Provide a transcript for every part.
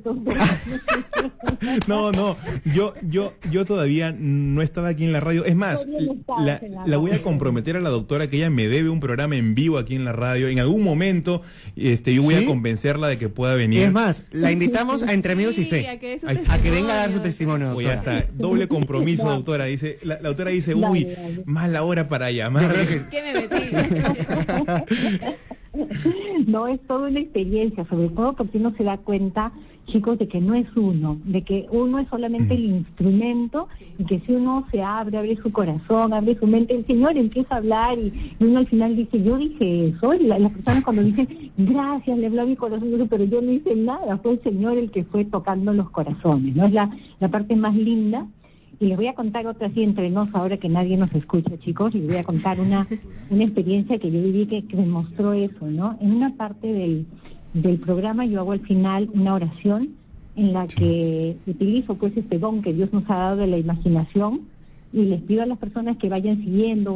secretos. No, yo todavía no estaba aquí en la radio. Es más, la voy a comprometer a la doctora que ella me debe un programa en vivo aquí en la radio. En algún momento yo voy a convencerla de que pueda venir. Es más, la invitamos a Entre Amigos y Fe, a que venga a dar su testimonio, Pues doctora. ya está, doble compromiso, doctora. Dice, la doctora dice, uy, mala hora para llamar. ¿Qué me metí? No, es toda una experiencia, sobre todo porque uno se da cuenta, chicos, de que no es uno, de que uno es solamente el instrumento, y que si uno se abre su corazón, abre su mente, el Señor empieza a hablar y uno al final dice, yo dije eso, y las personas cuando dicen, gracias, le habló a mi corazón, yo digo, pero yo no hice nada, fue el Señor el que fue tocando los corazones, ¿no? Es la parte más linda. Y les voy a contar otra así entre nos, ahora que nadie nos escucha, chicos, les voy a contar una experiencia que yo viví que demostró eso, ¿no? En una parte del programa yo hago al final una oración en la que utilizo pues este don que Dios nos ha dado de la imaginación, y les pido a las personas que vayan siguiendo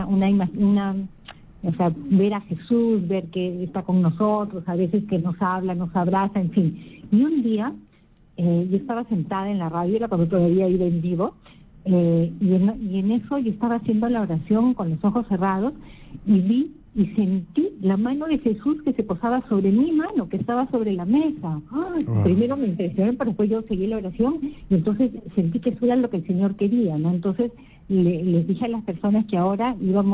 o sea, ver a Jesús, ver que está con nosotros, a veces que nos habla, nos abraza, en fin. Y un día yo estaba sentada en la radio, era cuando todavía iba en vivo, y en eso yo estaba haciendo la oración con los ojos cerrados, y vi y sentí la mano de Jesús que se posaba sobre mi mano, que estaba sobre la mesa. Primero me impresioné, pero después yo seguí la oración, y entonces sentí que eso era lo que el Señor quería, ¿no? Entonces les dije a las personas que ahora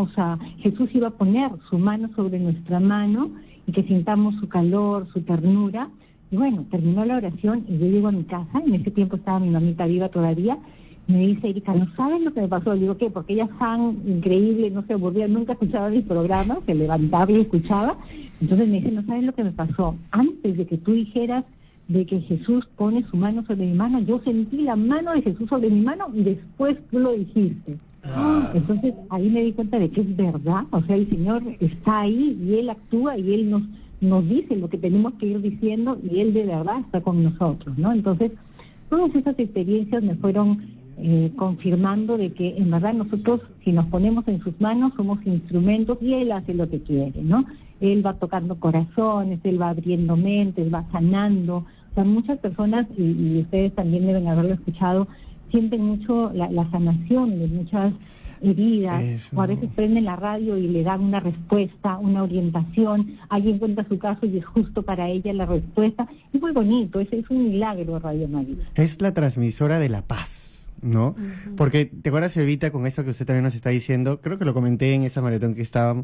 Jesús iba a poner su mano sobre nuestra mano, y que sintamos su calor, su ternura. Y bueno, terminó la oración y yo llego a mi casa, en ese tiempo estaba mi mamita viva todavía, y me dice, Erika, ¿no sabes lo que me pasó? Le digo, ¿qué? Porque ella es tan increíble, no se aburría, nunca escuchaba mis programas, se levantaba y escuchaba. Entonces me dice, ¿no sabes lo que me pasó? Antes de que tú dijeras de que Jesús pone su mano sobre mi mano, yo sentí la mano de Jesús sobre mi mano, y después tú lo dijiste. Entonces ahí me di cuenta de que es verdad, o sea, el Señor está ahí y Él actúa y Él nos dice lo que tenemos que ir diciendo, y Él de verdad está con nosotros, ¿no? Entonces, todas esas experiencias me fueron confirmando de que en verdad nosotros, si nos ponemos en sus manos, somos instrumentos y Él hace lo que quiere, ¿no? Él va tocando corazones, Él va abriendo mentes, va sanando. O sea, muchas personas, y ustedes también deben haberlo escuchado, sienten mucho la sanación de muchas heridas. Eso. O a veces prenden la radio y le dan una respuesta, una orientación, alguien cuenta su caso y es justo para ella la respuesta. Es muy bonito, es un milagro Radio María. Es la transmisora de la paz, ¿no? Porque, ¿te acuerdas, Evita, con eso que usted también nos está diciendo? Creo que lo comenté en esa maratón que estábamos,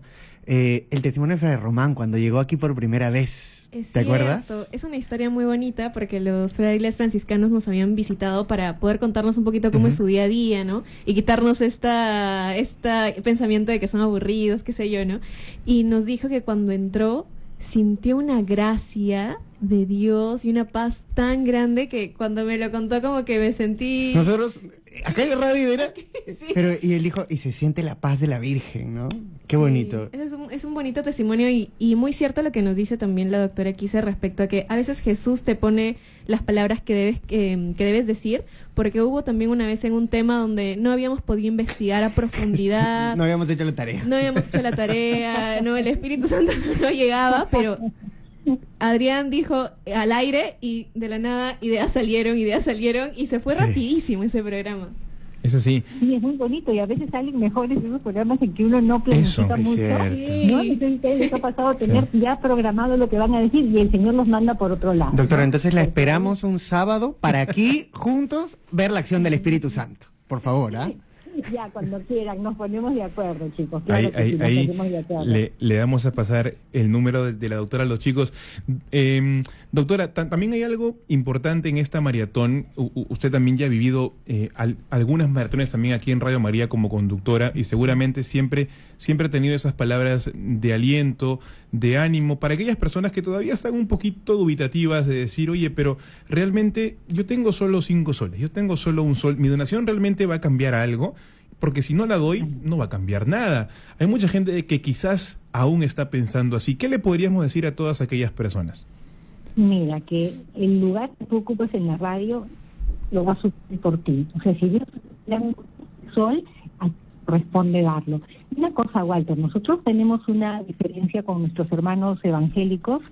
el testimonio de Fray Román cuando llegó aquí por primera vez. ¿Te acuerdas? Es una historia muy bonita porque los frailes franciscanos nos habían visitado para poder contarnos un poquito cómo es su día a día, ¿no? Y quitarnos este pensamiento de que son aburridos, qué sé yo, ¿no? Y nos dijo que cuando entró sintió una gracia de Dios y una paz tan grande que cuando me lo contó como que me sentí... Nosotros, acá en la radio era... Sí. Pero, y él dijo, y se siente la paz de la Virgen, ¿no? Qué bonito. Es un bonito testimonio y muy cierto lo que nos dice también la doctora Kise respecto a que a veces Jesús te pone las palabras que debes decir, porque hubo también una vez en un tema donde no habíamos podido investigar a profundidad. No habíamos hecho la tarea. No, el Espíritu Santo no llegaba, pero Adrián dijo al aire y de la nada ideas salieron y se fue rapidísimo ese programa. Eso sí. Sí, es muy bonito y a veces salen mejores esos programas en que uno no planifica mucho, ¿no? Entonces les ha pasado a tener ya programado lo que van a decir y el Señor los manda por otro lado. Doctora, ¿no? entonces la esperamos un sábado para aquí juntos ver la acción del Espíritu Santo. Por favor, ¿ah? Ya, cuando quieran, nos ponemos de acuerdo, chicos. Claro ahí le damos a pasar el número de la doctora a los chicos. Doctora, también hay algo importante en esta maratón. Usted también ya ha vivido algunas maratones también aquí en Radio María como conductora y seguramente siempre ha tenido esas palabras de aliento, de ánimo para aquellas personas que todavía están un poquito dubitativas de decir, oye, pero realmente yo tengo solo 5 soles, yo tengo solo un sol, ¿mi donación realmente va a cambiar algo? Porque si no la doy, no va a cambiar nada. Hay mucha gente que quizás aún está pensando así. ¿Qué le podríamos decir a todas aquellas personas? Mira, que el lugar que tú ocupas en la radio lo va a suplir por ti. O sea, si Dios te da un sol, corresponde darlo. Una cosa, Walter, nosotros tenemos una diferencia con nuestros hermanos evangélicos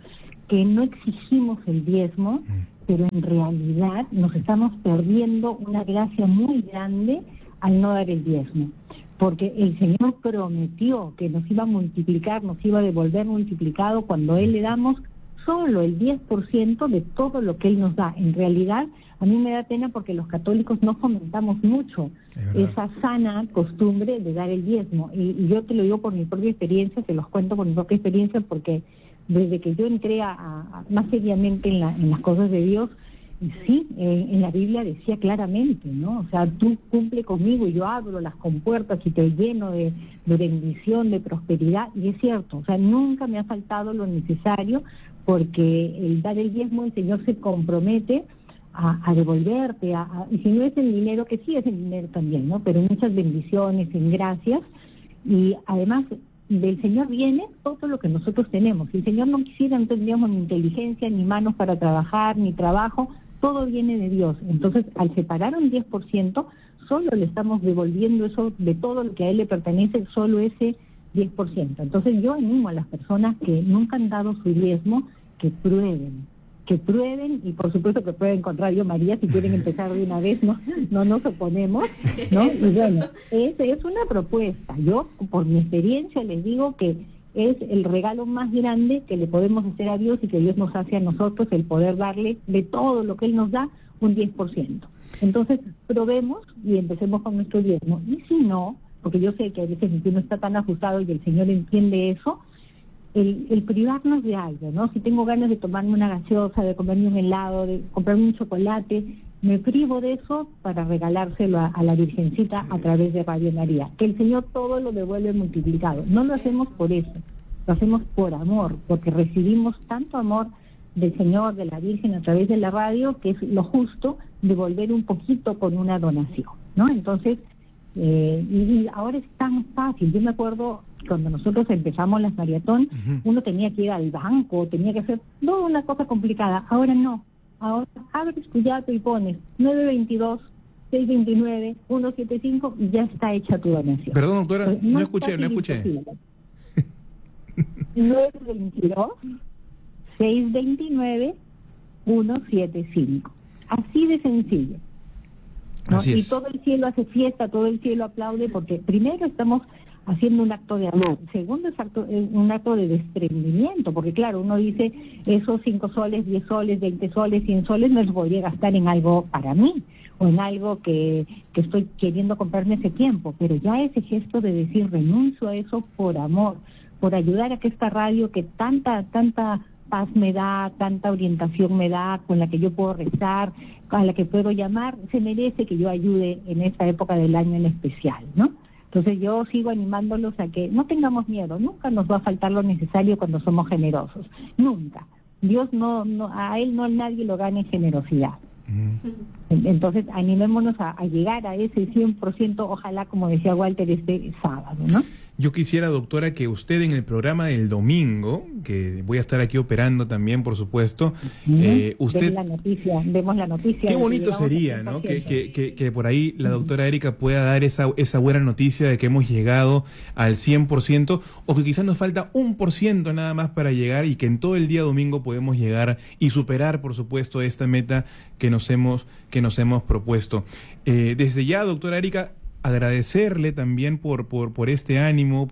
que no exigimos el diezmo, pero en realidad nos estamos perdiendo una gracia muy grande al no dar el diezmo. Porque el Señor prometió que nos iba a multiplicar, nos iba a devolver multiplicado cuando Él le damos solo el 10% de todo lo que Él nos da. En realidad, a mí me da pena porque los católicos no fomentamos mucho esa sana costumbre de dar el diezmo. Y yo te lo digo por mi propia experiencia, te los cuento por mi propia experiencia, porque desde que yo entré más seriamente en las cosas de Dios, sí, en la Biblia decía claramente, ¿no? O sea, tú cumple conmigo y yo abro las compuertas y te lleno de bendición, de prosperidad, y es cierto, o sea, nunca me ha faltado lo necesario, porque el dar el diezmo, el Señor se compromete a devolverte, y si no es el dinero, que sí es el dinero también, ¿no? Pero muchas bendiciones, en gracias, y además del Señor viene todo lo que nosotros tenemos. Si el Señor no quisiera, no tendríamos ni inteligencia, ni manos para trabajar, ni trabajo, todo viene de Dios. Entonces, al separar un 10%, solo le estamos devolviendo eso de todo lo que a Él le pertenece, solo ese 10%. Entonces, yo animo a las personas que nunca han dado su diezmo, que prueben, y por supuesto que pueden con Radio María, si quieren empezar de una vez, no nos oponemos, ¿no? Y bueno, es una propuesta. Yo, por mi experiencia, les digo que es el regalo más grande que le podemos hacer a Dios y que Dios nos hace a nosotros, el poder darle de todo lo que Él nos da un 10%. Entonces, probemos y empecemos con nuestro diezmo. Y si no, porque yo sé que a veces uno está tan ajustado y el Señor entiende eso, el privarnos de algo, ¿no? Si tengo ganas de tomarme una gaseosa, de comerme un helado, de comprarme un chocolate, me privo de eso para regalárselo a la Virgencita a través de Radio María. Que el Señor todo lo devuelve multiplicado. No lo hacemos por eso, lo hacemos por amor, porque recibimos tanto amor del Señor, de la Virgen a través de la radio, que es lo justo devolver un poquito con una donación, ¿no? Entonces, y ahora es tan fácil. Yo me acuerdo cuando nosotros empezamos las maratón, uno tenía que ir al banco, tenía que hacer toda una cosa complicada. Ahora no. Ahora abres tu yato y pones 922-629-175 y ya está hecha tu donación. Perdón, doctora, pues no escuché. 922-629-175. Así de sencillo, ¿no? Así es. Y todo el cielo hace fiesta, todo el cielo aplaude, porque primero estamos haciendo un acto de amor, segundo es un acto de desprendimiento, porque claro, uno dice, esos 5 soles, 10 soles, 20 soles, 100 soles no los voy a gastar en algo para mí, o en algo que estoy queriendo comprarme ese tiempo, pero ya ese gesto de decir, renuncio a eso por amor, por ayudar a que esta radio que tanta paz me da, tanta orientación me da, con la que yo puedo rezar, a la que puedo llamar, se merece que yo ayude en esta época del año en especial, ¿no? Entonces yo sigo animándolos a que no tengamos miedo, nunca nos va a faltar lo necesario cuando somos generosos, nunca. Dios a Él no nadie lo gana en generosidad. Entonces animémonos a llegar a ese 100%, ojalá, como decía Walter, este sábado, ¿no? Yo quisiera, doctora, que usted en el programa del domingo, que voy a estar aquí operando también, por supuesto, usted... Vemos la noticia. Qué bonito sería, ¿no? Que por ahí la doctora Erika pueda dar esa buena noticia de que hemos llegado al 100%, o que quizás nos falta 1% nada más para llegar, y que en todo el día domingo podemos llegar y superar, por supuesto, esta meta que nos hemos propuesto. Desde ya, doctora Erika, agradecerle también por este ánimo,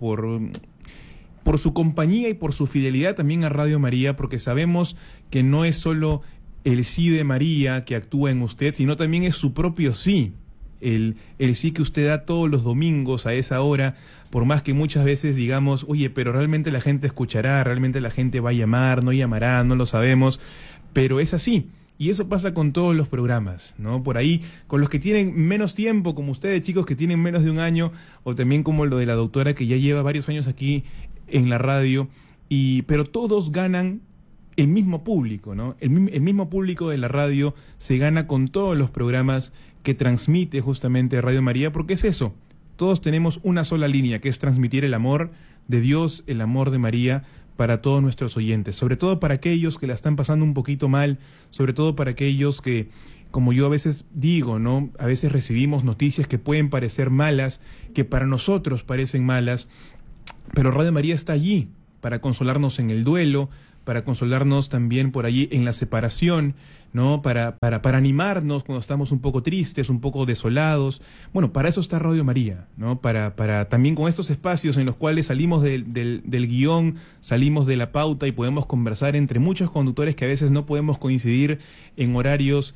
por su compañía y por su fidelidad también a Radio María, porque sabemos que no es solo el sí de María que actúa en usted, sino también es su propio sí, el sí que usted da todos los domingos a esa hora, por más que muchas veces digamos, oye, pero realmente la gente escuchará, realmente la gente va a llamar, no llamará, no lo sabemos, pero es así. Y eso pasa con todos los programas, ¿no? Por ahí, con los que tienen menos tiempo, como ustedes, chicos, que tienen menos de un año, o también como lo de la doctora, que ya lleva varios años aquí en la radio, pero todos ganan el mismo público, ¿no? El mismo público de la radio se gana con todos los programas que transmite justamente Radio María, porque es eso, todos tenemos una sola línea, que es transmitir el amor de Dios, el amor de María, para todos nuestros oyentes, sobre todo para aquellos que la están pasando un poquito mal, sobre todo para aquellos que, como yo a veces digo, ¿no? A veces recibimos noticias que pueden parecer malas, que para nosotros parecen malas, pero Radio María está allí para consolarnos en el duelo, para consolarnos también por allí en la separación, ¿no? Para animarnos cuando estamos un poco tristes, un poco desolados. Bueno, para eso está Radio María, ¿no? Para también con estos espacios en los cuales salimos del guión, salimos de la pauta y podemos conversar entre muchos conductores que a veces no podemos coincidir en horarios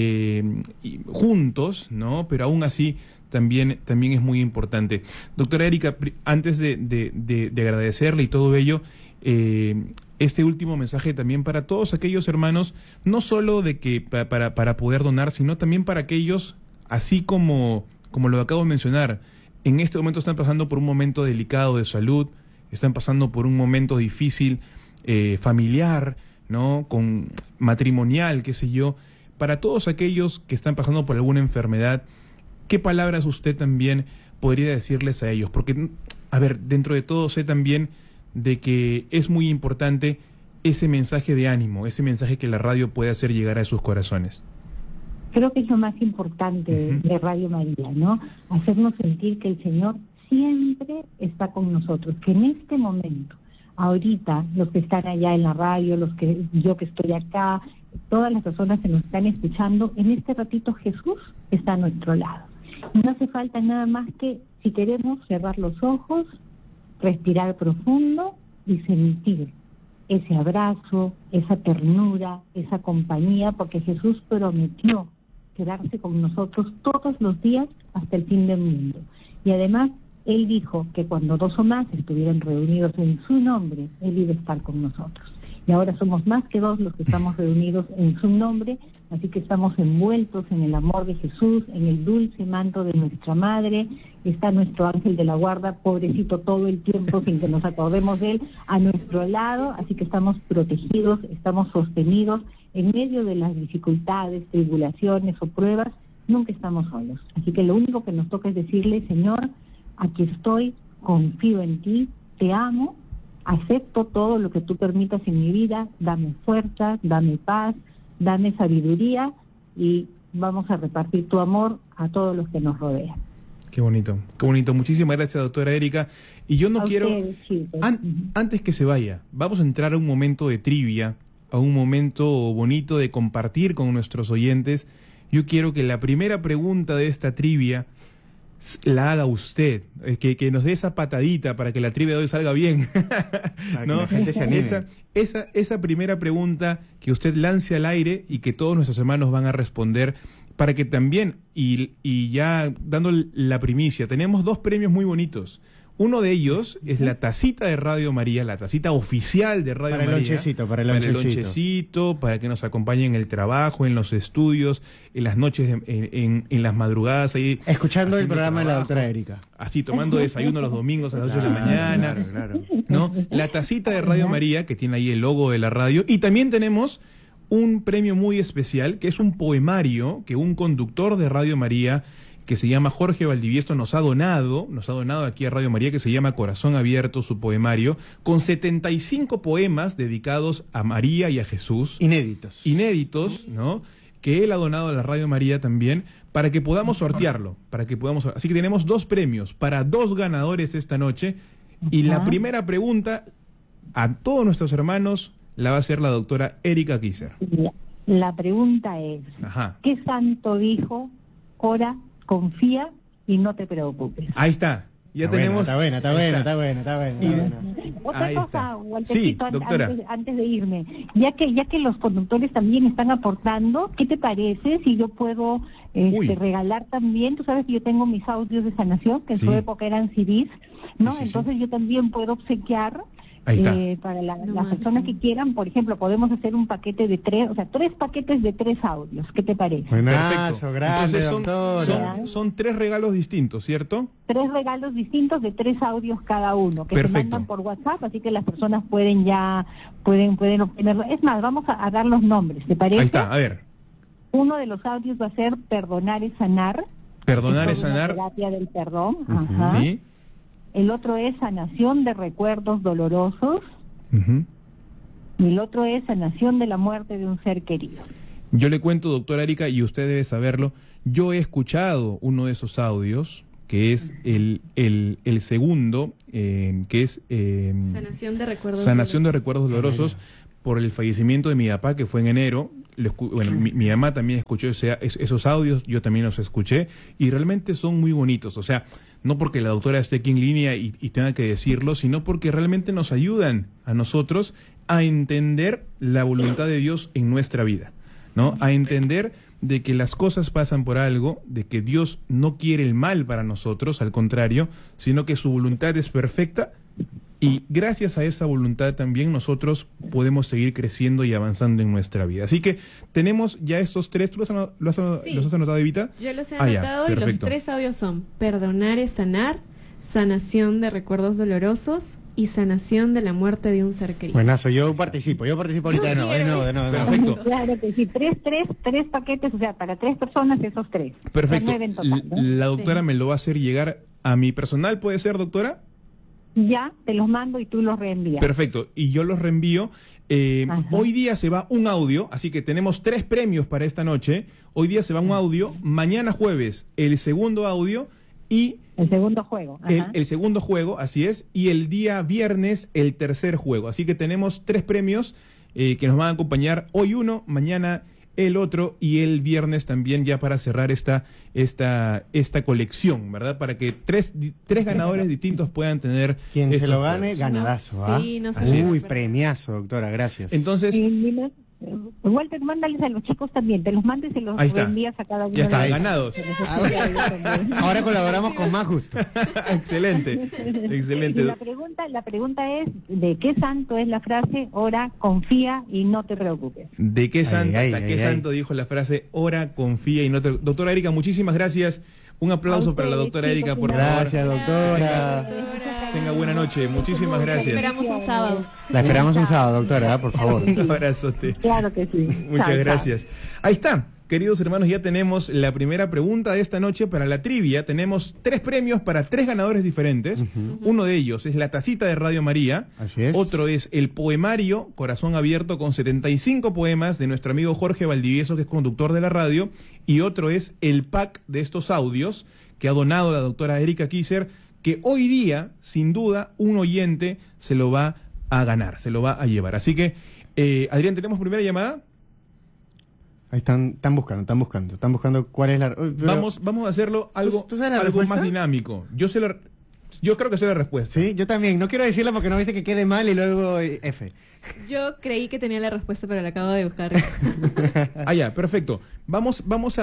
juntos, ¿no? Pero aún así también es muy importante. Doctora Erika, antes de agradecerle y todo ello, este último mensaje también para todos aquellos hermanos, no solo de que para poder donar, sino también para aquellos, así como lo acabo de mencionar, en este momento están pasando por un momento delicado de salud, están pasando por un momento difícil familiar, ¿no? Con matrimonial, qué sé yo. Para todos aquellos que están pasando por alguna enfermedad, ¿qué palabras usted también podría decirles a ellos? Porque, a ver, dentro de todo sé también de que es muy importante ese mensaje de ánimo, ese mensaje que la radio puede hacer llegar a sus corazones. Creo que es lo más importante de Radio María, ¿no? Hacernos sentir que el Señor siempre está con nosotros, que en este momento, ahorita, los que están allá en la radio, yo que estoy acá, todas las personas que nos están escuchando, en este ratito Jesús está a nuestro lado. Y no hace falta nada más que, si queremos, cerrar los ojos, respirar profundo y sentir ese abrazo, esa ternura, esa compañía, porque Jesús prometió quedarse con nosotros todos los días hasta el fin del mundo. Y además, Él dijo que cuando 2 o más estuvieran reunidos en su nombre, Él iba a estar con nosotros. Y ahora somos más que 2 los que estamos reunidos en su nombre, así que estamos envueltos en el amor de Jesús, en el dulce manto de nuestra Madre. Está nuestro ángel de la guarda, pobrecito todo el tiempo sin que nos acordemos de él, a nuestro lado, así que estamos protegidos, estamos sostenidos en medio de las dificultades, tribulaciones o pruebas, nunca estamos solos. Así que lo único que nos toca es decirle: Señor, aquí estoy, confío en ti, te amo, acepto todo lo que tú permitas en mi vida, dame fuerza, dame paz, dame sabiduría y vamos a repartir tu amor a todos los que nos rodean. Qué bonito, qué bonito. Muchísimas gracias, doctora Erika. Y yo no quiero, antes que se vaya, vamos a entrar a un momento de trivia, a un momento bonito de compartir con nuestros oyentes. Yo quiero que la primera pregunta de esta trivia la haga usted, que nos dé esa patadita para que la trivia de hoy salga bien. ¿No? La gente se anime. Esa primera pregunta que usted lance al aire y que todos nuestros hermanos van a responder, para que también, y ya dando la primicia, tenemos 2 premios muy bonitos. Uno de ellos es la tacita de Radio María, la tacita oficial de Radio María. Para el lonchecito, para que nos acompañe en el trabajo, en los estudios, en las noches, en las madrugadas. Ahí, escuchando el programa de la doctora Erika. Así, tomando desayuno los domingos a las 8 de la mañana. Claro. ¿No? La tacita de Radio María, que tiene ahí el logo de la radio. Y también tenemos un premio muy especial, que es un poemario que un conductor de Radio María, que se llama Jorge Valdivieso, nos ha donado aquí a Radio María, que se llama Corazón Abierto, su poemario, con 75 poemas dedicados a María y a Jesús. Inéditos, ¿no? Que él ha donado a la Radio María también, para que podamos sortearlo, así que tenemos 2 premios para 2 ganadores esta noche, y la primera pregunta a todos nuestros hermanos la va a hacer la doctora Erika Kisser. La pregunta es, ¿qué santo dijo: ora, confía y no te preocupes? Ahí está. Ya tenemos. Está buena. Otra cosa, Waltercito, sí, antes de irme, ya que los conductores también están aportando, ¿qué te parece si yo puedo regalar también? Tú sabes que yo tengo mis audios de sanación, que en su época eran CDs, ¿no? Entonces yo también puedo obsequiar. Para las personas que quieran, por ejemplo, podemos hacer un paquete de 3, o sea, 3 paquetes de 3 audios. ¿Qué te parece? Perfecto. Grande, entonces son 3 regalos distintos, ¿cierto? 3 regalos distintos de 3 audios cada uno, que se mandan por WhatsApp, así que las personas pueden obtenerlo. Es más, vamos a dar los nombres, ¿te parece? Ahí está, a ver. Uno de los audios va a ser Perdonar es sanar. Perdonar es sanar. Terapia del perdón. Sí. El otro es Sanación de recuerdos dolorosos. Y el otro es Sanación de la muerte de un ser querido. Yo le cuento, doctora Erika, y usted debe saberlo, yo he escuchado uno de esos audios, que es el segundo, que es Sanación de recuerdos Sanación de recuerdos dolorosos, por el fallecimiento de mi papá, que fue en enero. Bueno, mi mamá también escuchó esos audios, yo también los escuché, y realmente son muy bonitos. O sea, no porque la doctora esté aquí en línea y tenga que decirlo, sino porque realmente nos ayudan a nosotros a entender la voluntad de Dios en nuestra vida, ¿no? A entender de que las cosas pasan por algo, de que Dios no quiere el mal para nosotros, al contrario, sino que su voluntad es perfecta. Y gracias a esa voluntad también nosotros podemos seguir creciendo y avanzando en nuestra vida. Así que tenemos ya estos tres. ¿Tú los has anotado, Evita? Yo los he anotado y los 3 audios son: perdonar es sanar, sanación de recuerdos dolorosos y sanación de la muerte de un ser querido. Buenazo, yo participo ahorita de nuevo. Perfecto. Claro que sí, tres paquetes, o sea, para 3 personas esos 3. Perfecto. La doctora me lo va a hacer llegar a mi personal, ¿puede ser, doctora? Ya, te los mando y tú los reenvías. Perfecto, y yo los reenvío. Hoy día se va un audio, así que tenemos 3 premios para esta noche. Hoy día se va un audio, mañana jueves el segundo audio y... El segundo juego. El segundo juego, así es, y el día viernes el tercer juego. Así que tenemos 3 premios que nos van a acompañar hoy uno, mañana el otro y el viernes también, ya para cerrar esta colección, ¿verdad? Para que tres ganadores distintos puedan tener... Quien se lo gane, ganadazo, ¿ah? Sí, no sé. Uy, premiazo, doctora, gracias. Entonces... Walter, mándales a los chicos también, te los mandes y se los reenvías a cada uno. Ya está, de ganados. Ahora colaboramos con más justo. Excelente. Y la pregunta es, ¿de qué santo es la frase ora, confía y no te preocupes? ¿De qué santo dijo la frase ora, confía y no te... Doctora Erika, muchísimas gracias. Un aplauso para la doctora Erika, por favor. Gracias, doctora. Tenga buena noche. Muchísimas gracias. La esperamos un sábado. La esperamos un sábado, doctora, por favor. Un abrazote. Claro que sí. Muchas gracias. Ahí está. Queridos hermanos, ya tenemos la primera pregunta de esta noche para la trivia. Tenemos 3 premios para 3 ganadores diferentes. Uno de ellos es la tacita de Radio María. Así es. Otro es el poemario Corazón Abierto con 75 poemas de nuestro amigo Jorge Valdivieso, que es conductor de la radio. Y otro es el pack de estos audios que ha donado la doctora Erika Kisser, que hoy día, sin duda, un oyente se lo va a ganar, se lo va a llevar. Así que, Adrián, ¿tenemos primera llamada? Ahí están buscando cuál es la... Vamos a hacerlo algo, ¿Tú sabes la algo respuesta? más dinámico. Yo creo que sé la respuesta. Sí, yo también. No quiero decirla porque no dice que quede mal y luego F. Yo creí que tenía la respuesta, pero la acabo de buscar. Ya, perfecto. Vamos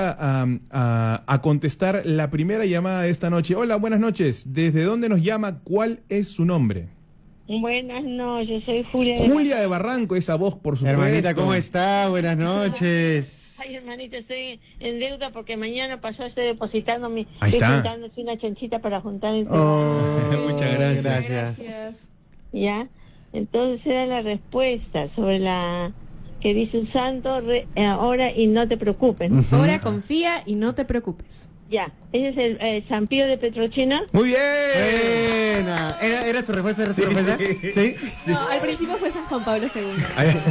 a contestar la primera llamada de esta noche. Hola, buenas noches. ¿Desde dónde nos llama? ¿Cuál es su nombre? Buenas noches, soy Julia. Julia de Barranco, esa voz, por supuesto. Hermanita, ¿cómo está? Buenas noches. Ay, hermanita, estoy en deuda porque mañana pasó, estoy depositando Ahí estoy está. juntando una chanchita para juntar el Muchas gracias. Gracias. ¿Ya? Entonces era la respuesta sobre la que dice un santo, ora y no te preocupes. Ora, confía y no te preocupes. Ya, ese es el San Pío de Petrochina. Muy bien. Buena. ¿Era su respuesta? Sí. ¿Sí? No, al principio fue San Juan Pablo II.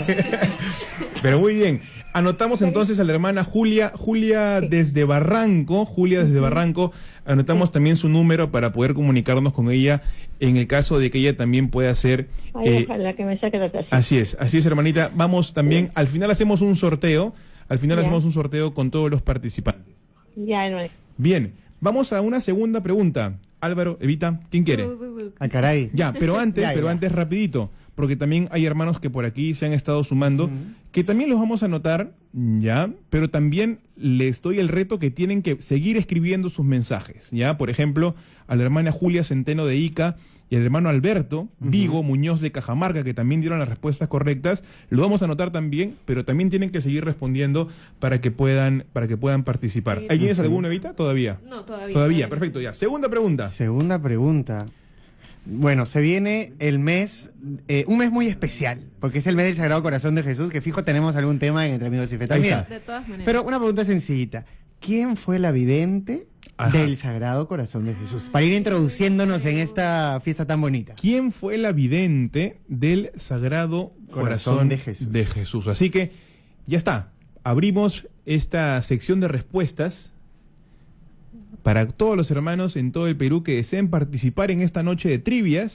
Pero muy bien. Anotamos entonces a la hermana Julia desde Barranco. Anotamos también su número para poder comunicarnos con ella en el caso de que ella también pueda ser... ojalá que me saque la taza. Así es, hermanita. Vamos también, al final hacemos un sorteo. Hacemos un sorteo con todos los participantes. Ya, hermano. Bien, vamos a una segunda pregunta. Álvaro, Evita, ¿quién quiere? Ah, caray. Ya, pero antes, antes rapidito, porque también hay hermanos que por aquí se han estado sumando, que también los vamos a anotar, ya, pero también les doy el reto que tienen que seguir escribiendo sus mensajes, ya, por ejemplo, a la hermana Julia Centeno de Ica y al hermano Alberto Vigo Muñoz de Cajamarca, que también dieron las respuestas correctas, lo vamos a anotar también, pero también tienen que seguir respondiendo para que puedan participar. ¿Hay tienes alguna, Evita? ¿Todavía? No, todavía. Todavía, perfecto, ya. Segunda pregunta. Bueno, se viene el mes, un mes muy especial, porque es el mes del Sagrado Corazón de Jesús, que fijo tenemos algún tema en Entre Amigos y Fe también. De todas maneras. Pero una pregunta sencillita. ¿Quién fue la vidente del Sagrado Corazón de Jesús? Para ir introduciéndonos en esta fiesta tan bonita. ¿Quién fue la vidente del Sagrado Corazón de Jesús? Así que, ya está. Abrimos esta sección de respuestas para todos los hermanos en todo el Perú que deseen participar en esta noche de trivias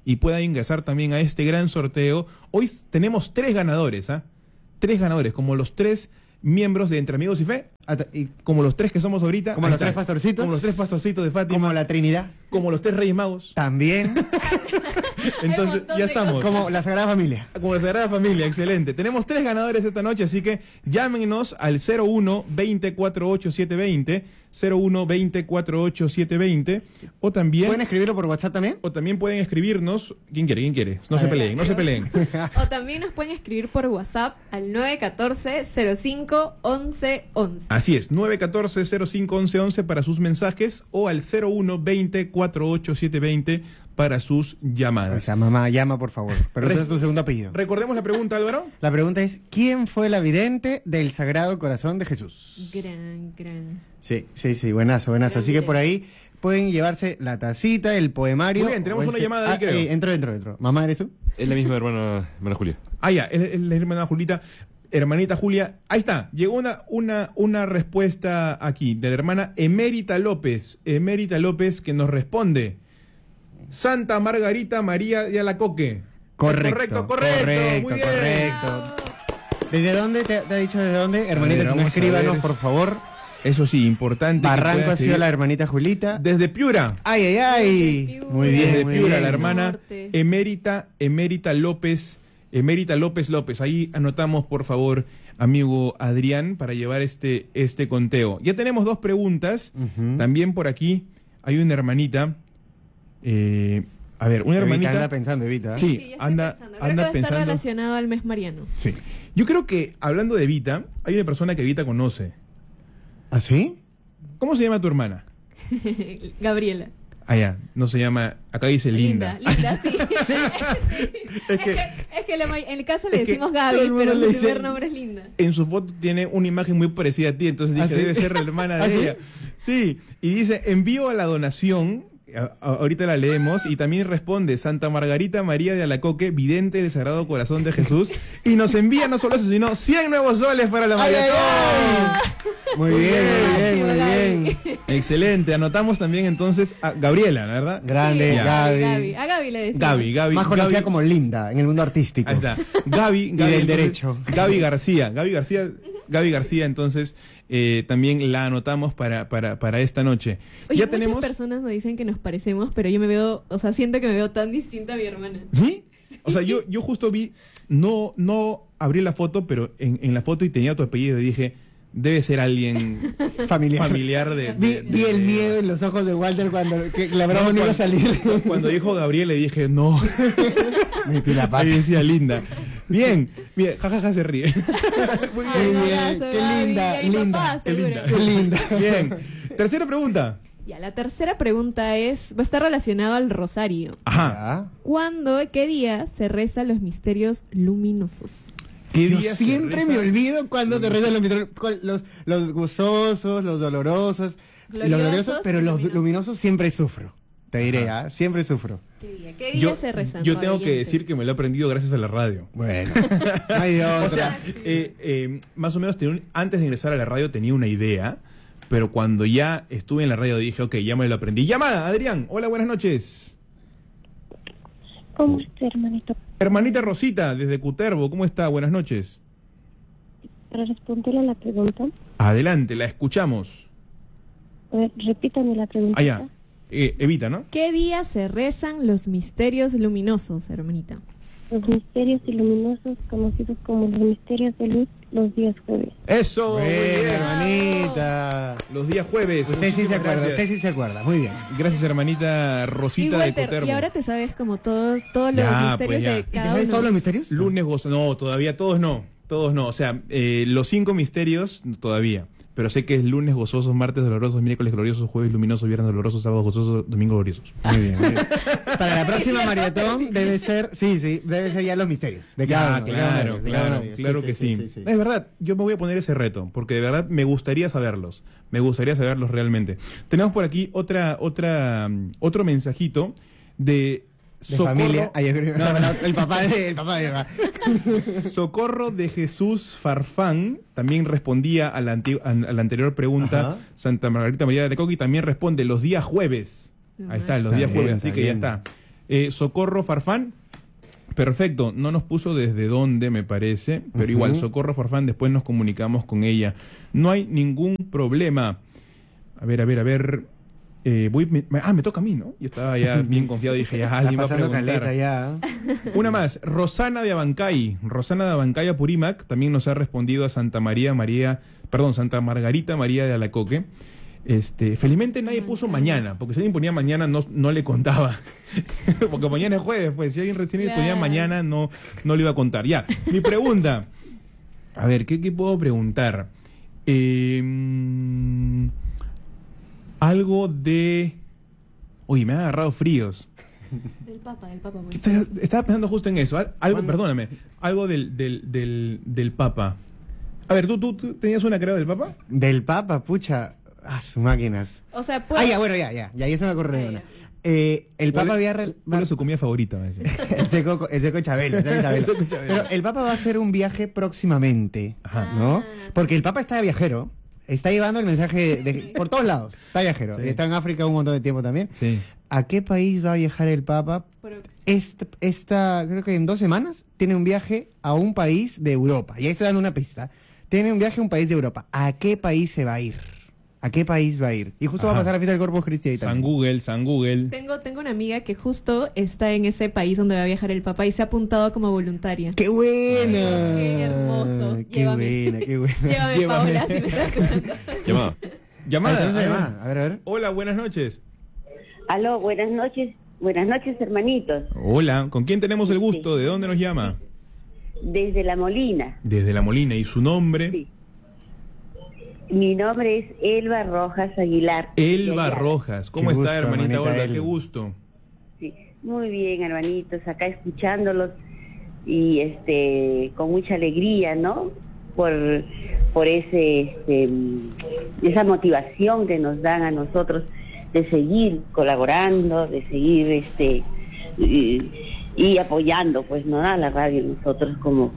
y pueda ingresar también a este gran sorteo. Hoy tenemos 3 ganadores, 3 ganadores, como los 3 miembros de Entre Amigos y Fe, y como los 3 que somos ahorita. Como los 3 pastorcitos. Como los 3 pastorcitos de Fátima. Como la Trinidad. Como los 3 Reyes Magos. También. Entonces, ya estamos. Como la Sagrada Familia. Como la Sagrada Familia, excelente. Tenemos 3 ganadores esta noche, así que llámenos al 01-2048-720, 01-2048-720, o también... ¿Pueden escribirlo por WhatsApp también? O también pueden escribirnos... ¿Quién quiere? No se peleen, no se peleen. O también nos pueden escribir por WhatsApp al 914-05-1111. Así es, 914-05-1111 para sus mensajes, o al 01-2048-720 para sus llamadas. O sea, mamá, llama por favor. Pero ese es tu segundo apellido. Recordemos la pregunta, Álvaro. La pregunta es, ¿quién fue la vidente del Sagrado Corazón de Jesús? Gran. Sí, buenazo. Así que por ahí pueden llevarse la tacita, el poemario. Muy bien, tenemos una llamada ahí, creo. Entro. ¿Mamá, eres tú? Es la misma hermana Julia. Ya, es la hermana Julita. Hermanita Julia, ahí está, llegó una respuesta aquí de la hermana Emérita López, que nos responde: Santa Margarita María de Alacoque. Correcto. Muy bien. ¿Desde dónde te ha dicho desde dónde? Hermanita, ver, vamos escríbanos, a ver. por favor. Eso sí, importante. Barranco ha sido la hermanita Julita. Desde Piura. ¡Ay! Muy bien, Desde muy Piura, bien. la hermana Norte. Emérita López. López. Ahí anotamos, por favor, amigo Adrián, para llevar este conteo. Ya tenemos 2 preguntas. Ujú. También por aquí hay una hermanita. Una Evita hermanita. anda pensando, Evita. Sí, Sí, ya estoy anda pensando. Creo que debe estar pensando. relacionado al mes mariano. Sí. Yo creo que, hablando de Evita, hay una persona que Evita conoce. ¿Ah, sí? ¿Cómo se llama tu hermana? Gabriela. No se llama, acá dice Linda. Linda, sí. Es que En el caso le es que decimos todo Gaby, el mundo pero le su dice- primer nombre es Linda. en su foto tiene una imagen muy parecida a ti, entonces dije, ¿Ah, sí? debe ser la hermana de ¿Ah, sí? ella. Sí, y dice, envío a la donación, ahorita la leemos, y también responde Santa Margarita María de Alacoque, vidente del Sagrado Corazón de Jesús, y nos envía no solo eso, sino 100 nuevos soles para la ¡Ay, maratón. Muy bien. Excelente, anotamos también entonces a Gabriela, ¿verdad? Grande, Ya. Gaby. A Gaby le decimos. Gaby. Más conocida Gaby- como Linda en el mundo artístico. Ahí está. Gaby del entonces, derecho. Gaby García, entonces también la anotamos para esta noche. Oye, Ya muchas tenemos. personas nos dicen que nos parecemos, pero yo me veo, siento que me veo tan distinta a mi hermana. ¿Sí? O sea, yo justo vi, no abrí la foto, pero en la foto y tenía tu apellido y dije, debe ser alguien familiar de... Vi el miedo en los ojos de Walter cuando que la broma no iba a salir. Cuando dijo Gabriel le dije, no. Mi pila Ahí decía Linda. Bien, jajaja se ríe. Muy Muy bien. bien, qué linda, Y a mi linda. papá, Qué seguro. linda. Qué linda. Bien. Tercera pregunta. Ya, la tercera pregunta va a estar relacionado al rosario. Ajá. ¿Cuándo, qué día se rezan los misterios luminosos? ¿Qué Yo día se siempre reza? me olvido cuando se rezan los gozosos, los dolorosos, Gloriosos pero y los luminosos. luminosos siempre sufro. Te diré, siempre sufro. ¿Qué día se rezan? Yo tengo que radioyentes? decir que me lo he aprendido gracias a la radio. Bueno, no hay de otra. O sea, más o menos antes de ingresar a la radio tenía una idea, pero cuando ya estuve en la radio dije, ok, ya me lo aprendí. Llamada, Adrián. Hola, buenas noches. ¿Cómo está, hermanito? Hermanita Rosita, desde Cutervo, ¿cómo está? Buenas noches. Para responderle a la pregunta, Adelante, la escuchamos. a ver, repítame la pregunta. Allá. Evita, ¿no? ¿Qué día se rezan los misterios luminosos, hermanita? Los misterios luminosos, conocidos como los misterios de luz, los días jueves. Eso. muy Bueno, bien. hermanita. Los días jueves. Usted sí se Muchísimas acuerda, gracias. usted sí se acuerda. Muy bien. Gracias, hermanita Rosita de Walter, Cutervo. y ahora te sabes como todos los Ya, misterios pues ya. de ¿Y te ¿Y te cada sabes uno. todos los misterios? Lunes gozo. No, todavía todos no. O sea, los 5 misterios todavía. Pero sé que es lunes gozosos, martes dolorosos, miércoles gloriosos, jueves luminosos, viernes dolorosos, sábados gozosos, domingo gloriosos. Muy bien, muy bien. Para la próxima maratón debe ser, debe ser ya los misterios. De cada uno, de cada uno, de cada uno de ellos. Claro que sí. Es verdad, yo me voy a poner ese reto, porque de verdad me gustaría saberlos. Me gustaría saberlos realmente. Tenemos por aquí otro mensajito de De familia. Ay, No, no. el papá de Socorro de Jesús Farfán también respondía a la anterior pregunta. Ajá. Santa Margarita María de Alacoque y también responde los días jueves. Ahí está, los días Está jueves, bien, así está que ya bien. está. Socorro Farfán. Perfecto, no nos puso desde dónde, me parece, pero igual, Socorro Farfán, después nos comunicamos con ella. No hay ningún problema. A ver. Me toca a mí, ¿no? Yo estaba ya bien confiado y dije, ya alguien va a preguntar. Caleta, ya. Una más, Rosana de Abancay. Rosana de Abancay Apurímac también nos ha respondido a Santa Margarita María de Alacoque. Felizmente nadie puso mañana, porque si alguien ponía mañana no le contaba. Porque mañana es jueves, pues si alguien recién ponía mañana no le iba a contar. Ya, mi pregunta. A ver, ¿qué puedo preguntar? Algo de... Oye, me han agarrado fríos. Del Papa. Estaba pensando justo en eso. Perdóname. Algo del Papa. A ver, ¿tú tenías una creo del Papa? Del Papa, pucha. Sus máquinas. O sea, pues... ya se me ocurrió de una. El Papa había... ¿Cuál es su comida favorita? el seco Chabelo. Pero el Papa va a hacer un viaje próximamente, ¿no? Porque el Papa está de viajero. Está llevando el mensaje por todos lados. Está viajero. Sí. Está en África un montón de tiempo también. Sí. ¿A qué país va a viajar el Papa? Creo que en 2 semanas tiene un viaje a un país de Europa. Y ahí estoy dando una pista. Tiene un viaje a un país de Europa. ¿A qué país se va a ir? ¿A qué país va a ir? Y justo va a pasar la fiesta del Corpus Christi ahí también. San Google. Tengo una amiga que justo está en ese país donde va a viajar el Papa y se ha apuntado como voluntaria. ¡Qué buena! ¡Qué hermoso! ¡Qué buena! Llévame, Paula, si me estás escuchando. Llamada. A ver. Hola, buenas noches. Aló, buenas noches. Buenas noches, hermanitos. Hola, ¿con quién tenemos el gusto? ¿De dónde nos llama? Desde La Molina. Desde La Molina. ¿Y su nombre? Sí. Mi nombre es Elba Rojas Aguilar. Elba Rojas. ¿Cómo está, hermanita Olga? Qué gusto. Sí, muy bien, hermanitos. Acá escuchándolos y con mucha alegría, ¿no? Por esa motivación que nos dan a nosotros de seguir colaborando, de seguir y apoyando, pues, ¿no? A la radio nosotros como...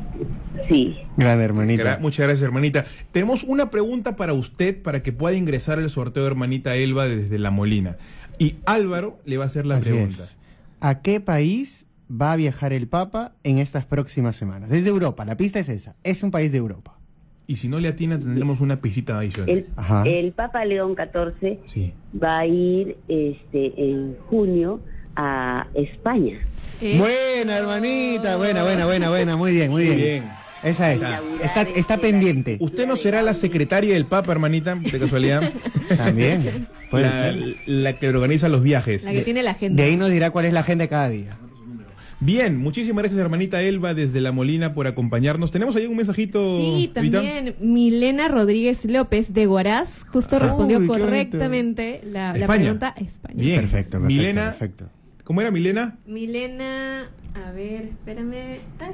Sí. Grande, hermanita. Muchas gracias, hermanita. Tenemos una pregunta para usted para que pueda ingresar al sorteo, hermanita Elba, desde La Molina. Y Álvaro le va a hacer la pregunta. ¿A qué país va a viajar el Papa en estas próximas semanas? Desde Europa, la pista es esa. Es un país de Europa. Y si no le atina, tendremos una pisita adicional. El Papa León XIV va a ir en junio a España. Buena, hermanita, buena, muy bien. Esa es. Está pendiente. ¿Usted no será la secretaria del Papa, hermanita, de casualidad? También. La que organiza los viajes. La que tiene la agenda. De ahí nos dirá cuál es la agenda de cada día. Bien, muchísimas gracias, hermanita Elba, desde La Molina, por acompañarnos. ¿Tenemos ahí un mensajito? Sí, también Milena Rodríguez López, de Huaraz, justo respondió correctamente la pregunta España. Bien, perfecto. Milena, ¿cómo era Milena? Milena, a ver, espérame.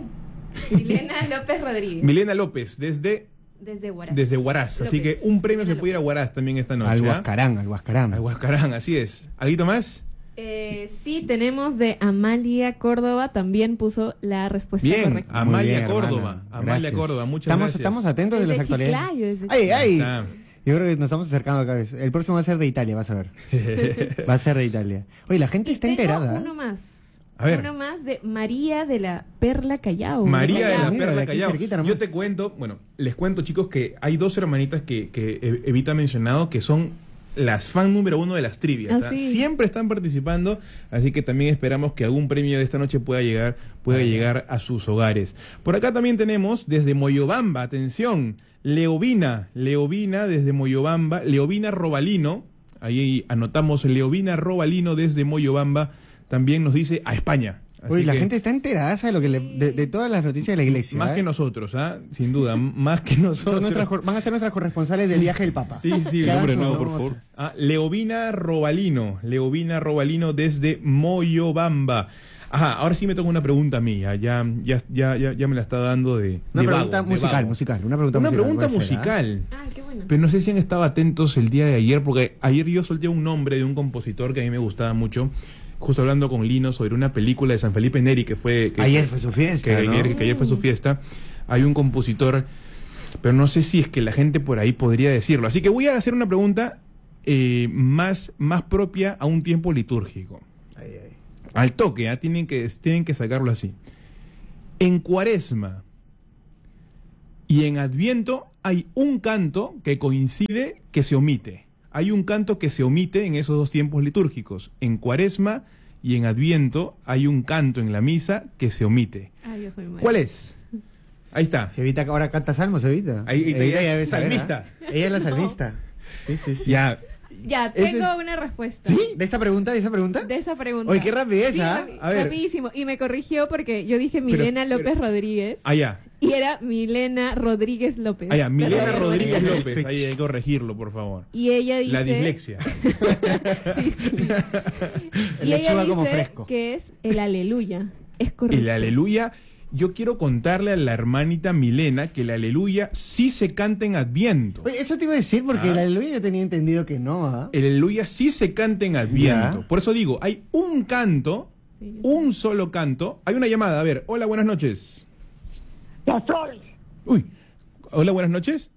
Milena López Rodríguez. Milena López, desde Huaraz. Desde Huaraz, así que un premio se puede ir a Huaraz también esta noche. Al Huascarán, así es. ¿Algo más? Sí, tenemos de Amalia Córdoba, también puso la respuesta correcta. Amalia Córdoba, muchas gracias. Estamos atentos de las actualidades. ¡Ay! Yo creo que nos estamos acercando cada vez. El próximo va a ser de Italia, vas a ver. Va a ser de Italia. Oye, la gente está enterada. Uno más. A ver. Uno más de María de la Perla Callao. María de la Perla Callao. Yo te cuento, les cuento, chicos, que hay 2 hermanitas que Evita ha mencionado que son las fan número 1 de las trivias. Sí. Siempre están participando, así que también esperamos que algún premio de esta noche pueda llegar a sus hogares. Por acá también tenemos desde Moyobamba, atención, Leovina desde Moyobamba, Leovina Robalino, ahí anotamos Leovina Robalino desde Moyobamba, también nos dice a España. Uy, la gente está enterada de todas las noticias de la iglesia. Más que nosotros, sin duda, más que nosotros. Van a ser nuestras corresponsales del viaje del Papa. Sí, el nombre nuevo, por favor. Leovina Robalino desde Moyobamba. Ahora sí me toca una pregunta mía, ya me la está dando de Una pregunta musical. Una pregunta musical. Qué bueno. Pero no sé si han estado atentos el día de ayer, porque ayer yo solté un nombre de un compositor que a mí me gustaba mucho. Justo hablando con Lino sobre una película de San Felipe Neri que ayer fue su fiesta, que ayer fue su fiesta. Hay un compositor, pero no sé si es que la gente por ahí podría decirlo. Así que voy a hacer una pregunta más propia a un tiempo litúrgico. Al toque, tienen que sacarlo así. En Cuaresma y en Adviento hay un canto que coincide, que se omite. Hay un canto que se omite en esos dos tiempos litúrgicos. En Cuaresma y en Adviento hay un canto en la misa que se omite. Ay, yo soy mala. ¿Cuál es? Ahí está. Evita ahora canta salmos, Evita. Ahí ella es salmista. Ella es la salmista. Sí. Ya, tengo una respuesta. ¿Sí? ¿De esa pregunta? De esa pregunta. Oye, qué rapidez, Sí, ¿ah? A ver. rapidísimo. Y me corrigió porque yo dije Milena López Rodríguez. Allá. Y era Milena Rodríguez López. Allá, Milena Pero- Rodríguez López. Ahí hay que corregirlo, por favor. Y ella dice... La dislexia. Sí. Y ella Lechuga como dice fresco. que es el aleluya. Es correcto. El aleluya, yo quiero contarle a la hermanita Milena que el aleluya sí se canta en Adviento. Oye, eso te iba a decir porque el aleluya yo tenía entendido que no, ¿ah? El aleluya sí se canta en Adviento. Ya. Por eso digo, hay un canto, Sí. un solo canto. Hay una llamada, a ver, hola, buenas noches. Las flores. Uy, hola, buenas noches.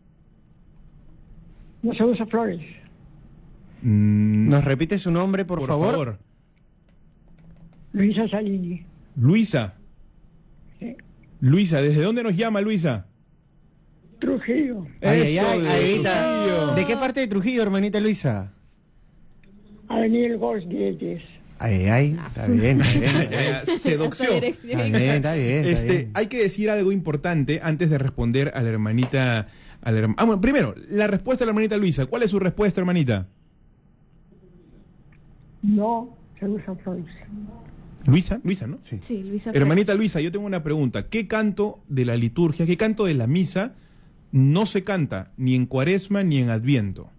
No se usa flores. ¿Nos repite su nombre, por favor? Luisa Salini. Luisa. Sí. Luisa, ¿desde dónde nos llama Luisa? Trujillo. Ay, Eso, ay, de ay, Evita. Trujillo. ¿De qué parte de Trujillo, hermanita Luisa? Avenida El Gos 10. Ay, está bien, está bien. Ya, ya, seducción. Está bien, está bien. Hay que decir algo importante antes de responder a la hermanita. Bueno, primero, la respuesta de la hermanita Luisa. ¿Cuál es su respuesta, hermanita? No se usa flores. Luisa, ¿no? Sí, Luisa Hermanita Flores. Luisa, yo tengo una pregunta. ¿Qué canto de la liturgia, qué canto de la misa no se canta ni en Cuaresma ni en Adviento?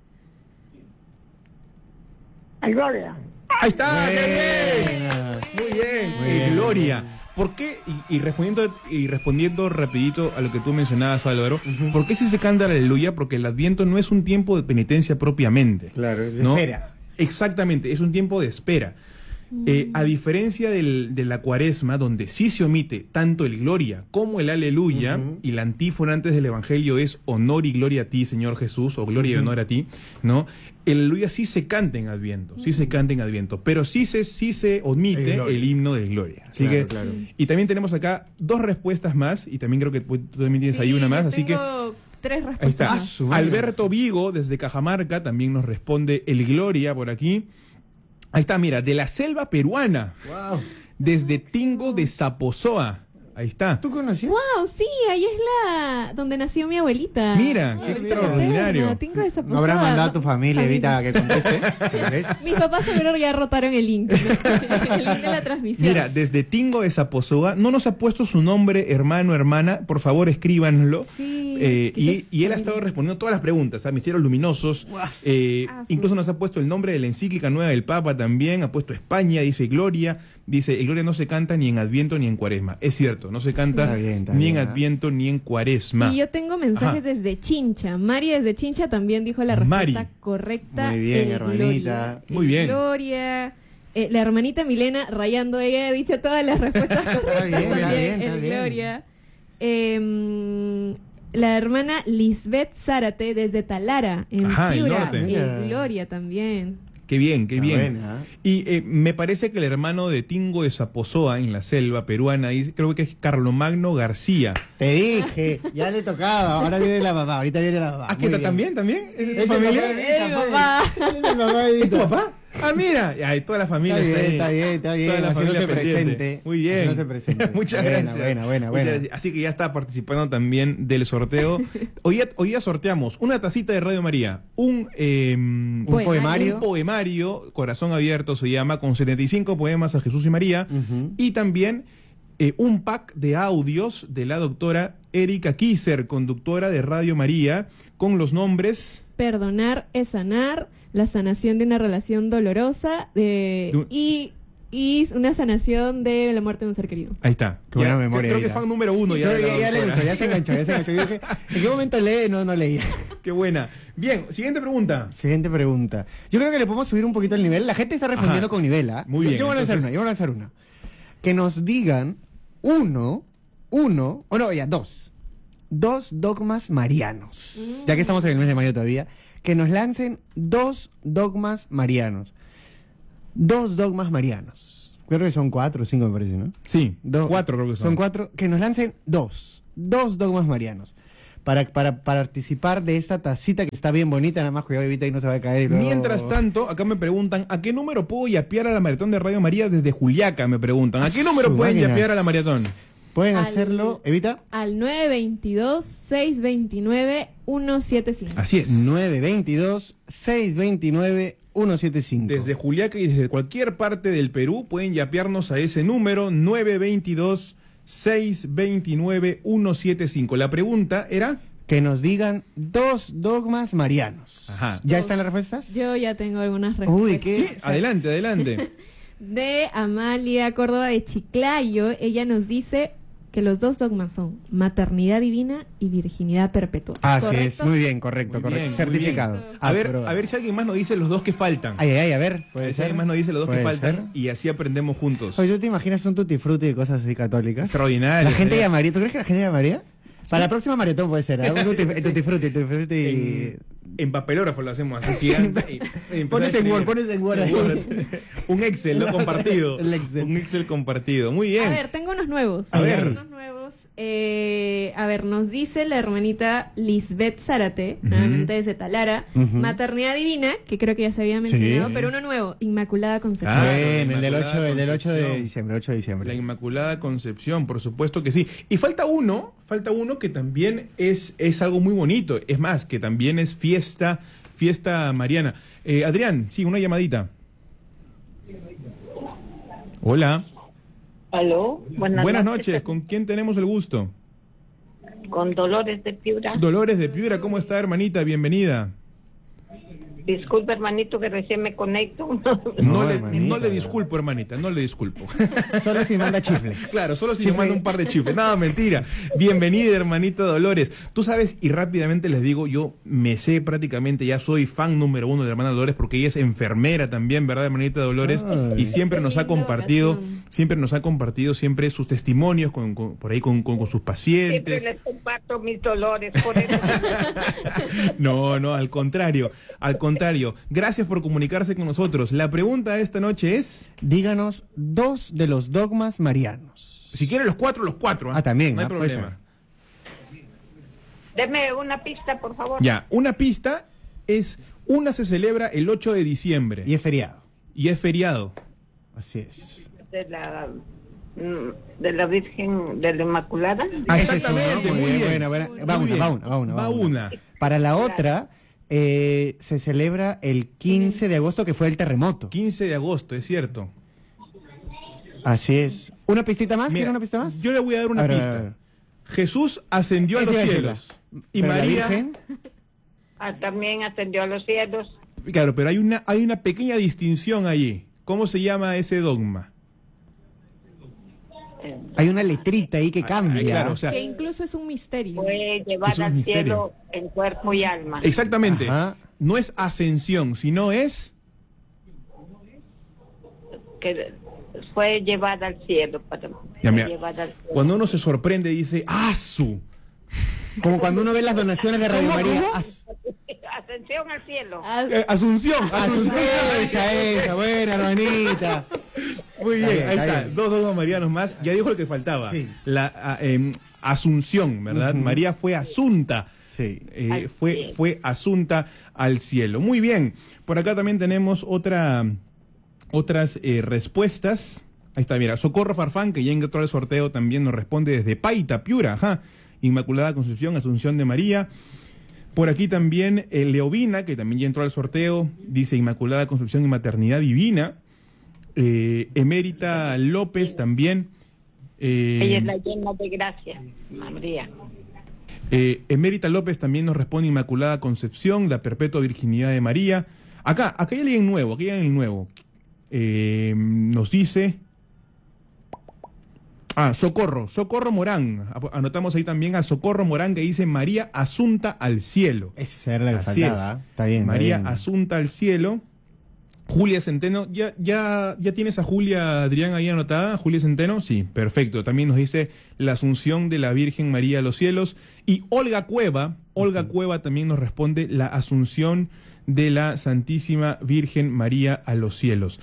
Ay, Gloria. Ahí está, Buena. qué bien. Muy bien, Muy bien. Gloria. ¿Por qué? Y respondiendo rapidito a lo que tú mencionabas, Álvaro, ¿por qué si se canta el aleluya? Porque el Adviento no es un tiempo de penitencia propiamente. Claro, es de ¿no? espera. Exactamente, es un tiempo de espera. A diferencia de la Cuaresma, donde sí se omite tanto el Gloria como el Aleluya, y la antífona antes del Evangelio es honor y gloria a ti, Señor Jesús, o gloria y honor a ti, ¿no? El Aleluya sí se canta en Adviento, pero sí se omite el himno de Gloria. Así Claro, que, claro. y también tenemos acá dos respuestas más, y también creo que tú también tienes ahí Sí, una más, yo así que... tengo 3 respuestas. Ahí está. Ah, su madre. Alberto Vigo, desde Cajamarca, también nos responde el Gloria por aquí. Ahí está, mira, de la selva peruana, Wow. desde Tingo de Zaposoa. Ahí está. ¿Tú conocías? Wow, sí, ahí es donde nació mi abuelita. Mira, qué Ay, extraordinario. materna, Tingo de Zaposoa. ¿No habrás mandado a tu familia, Familia. Evita, que conteste? ¿Ves? Mis papás seguro ya rotaron el link. El link de la transmisión. Mira, desde Tingo de Zaposoa, no nos ha puesto su nombre, hermano, hermana, por favor escríbanlo. Sí, Y él ha estado respondiendo todas las preguntas, a misterios luminosos. Incluso nos ha puesto el nombre de la encíclica nueva del Papa también, ha puesto España, dice Gloria. Dice, el Gloria no se canta ni en Adviento ni en Cuaresma. Es cierto, no se canta Está ni bien, en Adviento ni en Cuaresma. Y yo tengo mensajes Ajá. desde Chincha. Mari desde Chincha también dijo la respuesta Mari. correcta. Muy bien, el hermanita. Gloria. Muy El bien. Gloria. La hermanita Milena rayando, ella ha dicho todas las respuestas correctas bien, está también. bien, está el bien. Gloria. La hermana Lisbeth Zárate desde Talara, en Ajá, el Piura. norte. Mira. El Gloria también. Qué bien, qué Está bien. buena, ¿eh? Y me parece que el hermano de Tingo de Zaposoa, en la selva peruana, dice, creo que es Carlomagno García. Te dije, ya le tocaba. Ahora viene la mamá, ahorita viene la mamá. Ah, Muy ¿qué bien. también? ¿Es de tu Es el familia? papá de Evita, Mi pues. papá. Es el papá de ¿Es tu Evita. papá? Ah, mira. Ay, toda la familia Está bien, está ahí. está bien. Toda la Haciéndose familia pendiente. presente. Muy bien. Haciéndose presente. Muchas Buena, gracias. buena. Muchas gracias. Así que ya está participando también del sorteo. Hoy día sorteamos una tacita de Radio María, un poemario. un poemario, Corazón Abierto se llama, con 75 poemas a Jesús y María, Ujú. y también un pack de audios de la doctora Erika Kisser, conductora de Radio María, con los nombres... Perdonar es sanar, la sanación de una relación dolorosa y una sanación de la muerte de un ser querido. Ahí está. Qué buena Ya, memoria, creo que Erika. fan número 1 ya. Creo de que la ya le doctora. gustó, ya se enganchó. Yo dije, ¿en qué momento lee? No leía. Qué buena. Bien, siguiente pregunta. Siguiente pregunta. Yo creo que le podemos subir un poquito el nivel. La gente está respondiendo Ajá. con nivel, ¿ah? Muy bien, Yo voy a entonces- lanzar una. Que nos digan dos dogmas marianos. Ya que estamos en el mes de mayo todavía. Que nos lancen 2 dogmas marianos. 2 dogmas marianos. Creo que son 4 o 5, me parece, ¿no? Sí, 4 creo que son. Son 4, que nos lancen 2 dogmas marianos. Para participar de esta tacita que está bien bonita, nada más cuidado, Evita, y no se va a caer. Y luego... Mientras tanto, acá me preguntan, ¿a qué número puedo yapear a la maratón de Radio María desde Juliaca? Me preguntan, ¿a qué número pueden yapear a la maratón? Pueden hacerlo, Evita. Al 922-629-175. Así es. 922-629-175. Desde Juliaca y desde cualquier parte del Perú pueden yapearnos a ese número 922-629-175. La pregunta era... Que nos digan 2 dogmas marianos. Ajá. ¿Ya están las respuestas? Yo ya tengo algunas respuestas. Uy, ¿qué? Sí, adelante. De Amalia Córdoba de Chiclayo, ella nos dice que los 2 dogmas son maternidad divina y virginidad perpetua. Así ¿Correcto? es, muy bien, correcto. Certificado. Bien. A ver si alguien más nos dice los 2 que faltan. A ver. Puede ser. Alguien más nos dice los 2 que faltan ser. Y así aprendemos juntos. Oye, ¿tú te imaginas un tutti frutti de cosas así católicas? Extraordinario. La gente llamaría, ¿tú crees que la gente llamaría? Para la próxima maratón puede ser, ¿eh? Un tutti frutti. En papelógrafo lo hacemos así gigante. Pones en Word ahí. Un Excel, ¿no? Compartido. Excel. Un Excel compartido. Muy bien. A ver, tengo unos nuevos. A ver. A ver, nos dice la hermanita Lisbeth Zárate, nuevamente desde Talara, maternidad divina, que creo que ya se había mencionado, pero uno nuevo, Inmaculada Concepción. Bien, el del 8 de diciembre. La Inmaculada Concepción, por supuesto que sí. Y falta uno que también es algo muy bonito, es más, que también es fiesta mariana. Adrián, sí, una llamadita. Hola. Aló, buenas noches. ¿Con quién tenemos el gusto? Con Dolores de Piura. Dolores de Piura, ¿cómo está, hermanita? Bienvenida. Disculpe, hermanito, que recién me conecto. No le disculpo, hermanita, no le disculpo. Solo si manda chifles. Claro, solo si manda un par de chifles. Nada, mentira. Bienvenida, hermanita Dolores. Tú sabes, y rápidamente les digo, yo me sé prácticamente, ya soy fan número 1 de la hermana Dolores, porque ella es enfermera también, ¿verdad, hermanita Dolores? Y siempre nos ha compartido, siempre sus testimonios por ahí con sus pacientes. Siempre les comparto mis dolores, por eso. No, al contrario. Gracias por comunicarse con nosotros. La pregunta de esta noche es... Díganos 2 de los dogmas marianos. Si quieren los 4. También. No hay problema. Deme una pista, por favor. Ya, una pista es... Una se celebra el 8 de diciembre. Y es feriado. Así es. De la Virgen de la Inmaculada. Exactamente, muy bien. Va una. Para la otra... se celebra el 15 de agosto, que fue el terremoto. 15 de agosto, es cierto. Así es. ¿Una pistita más? ¿Quiere una pista más? Yo le voy a dar una pista. A ver. Jesús ascendió a los cielos. Y María... Virgen... también ascendió a los cielos. Claro, pero hay una pequeña distinción allí. ¿Cómo se llama ese dogma? Hay una letrita ahí que cambia. Claro, o sea, que incluso es un misterio. Fue llevada al cielo en cuerpo y alma. Exactamente. Ajá. No es ascensión, sino es... Que fue llevada al cielo. Cuando uno se sorprende dice, ¡asu! Como cuando uno ve las donaciones de Radio María. Ascensión al cielo. Asunción. Esa, buena, hermanita. Muy bien, ahí está. 2 dogmas marianos más. Ya dijo lo que faltaba. Sí. La asunción, ¿verdad? María fue asunta. Sí. Fue asunta al cielo. Muy bien. Por acá también tenemos otras respuestas. Ahí está, mira. Socorro Farfán, que ya entró al sorteo, también nos responde desde Paita, Piura. Ajá. Inmaculada Concepción, Asunción de María. Por aquí también Leovina, que también ya entró al sorteo, dice Inmaculada Concepción y Maternidad Divina. Emérita López también. Ella es la llena de gracia, María. Emérita López también nos responde Inmaculada Concepción, la Perpetua Virginidad de María. Acá hay alguien nuevo, nos dice... Socorro Morán. Anotamos ahí también a Socorro Morán, que dice María asunta al cielo. Esa era la que faltaba. Está bien. María asunta al cielo. Julia Centeno, ¿ya tienes a Julia, Adrián, ahí anotada? Julia Centeno, sí, perfecto. También nos dice la asunción de la Virgen María a los cielos. Y Olga Cueva también nos responde la asunción de la Santísima Virgen María a los cielos.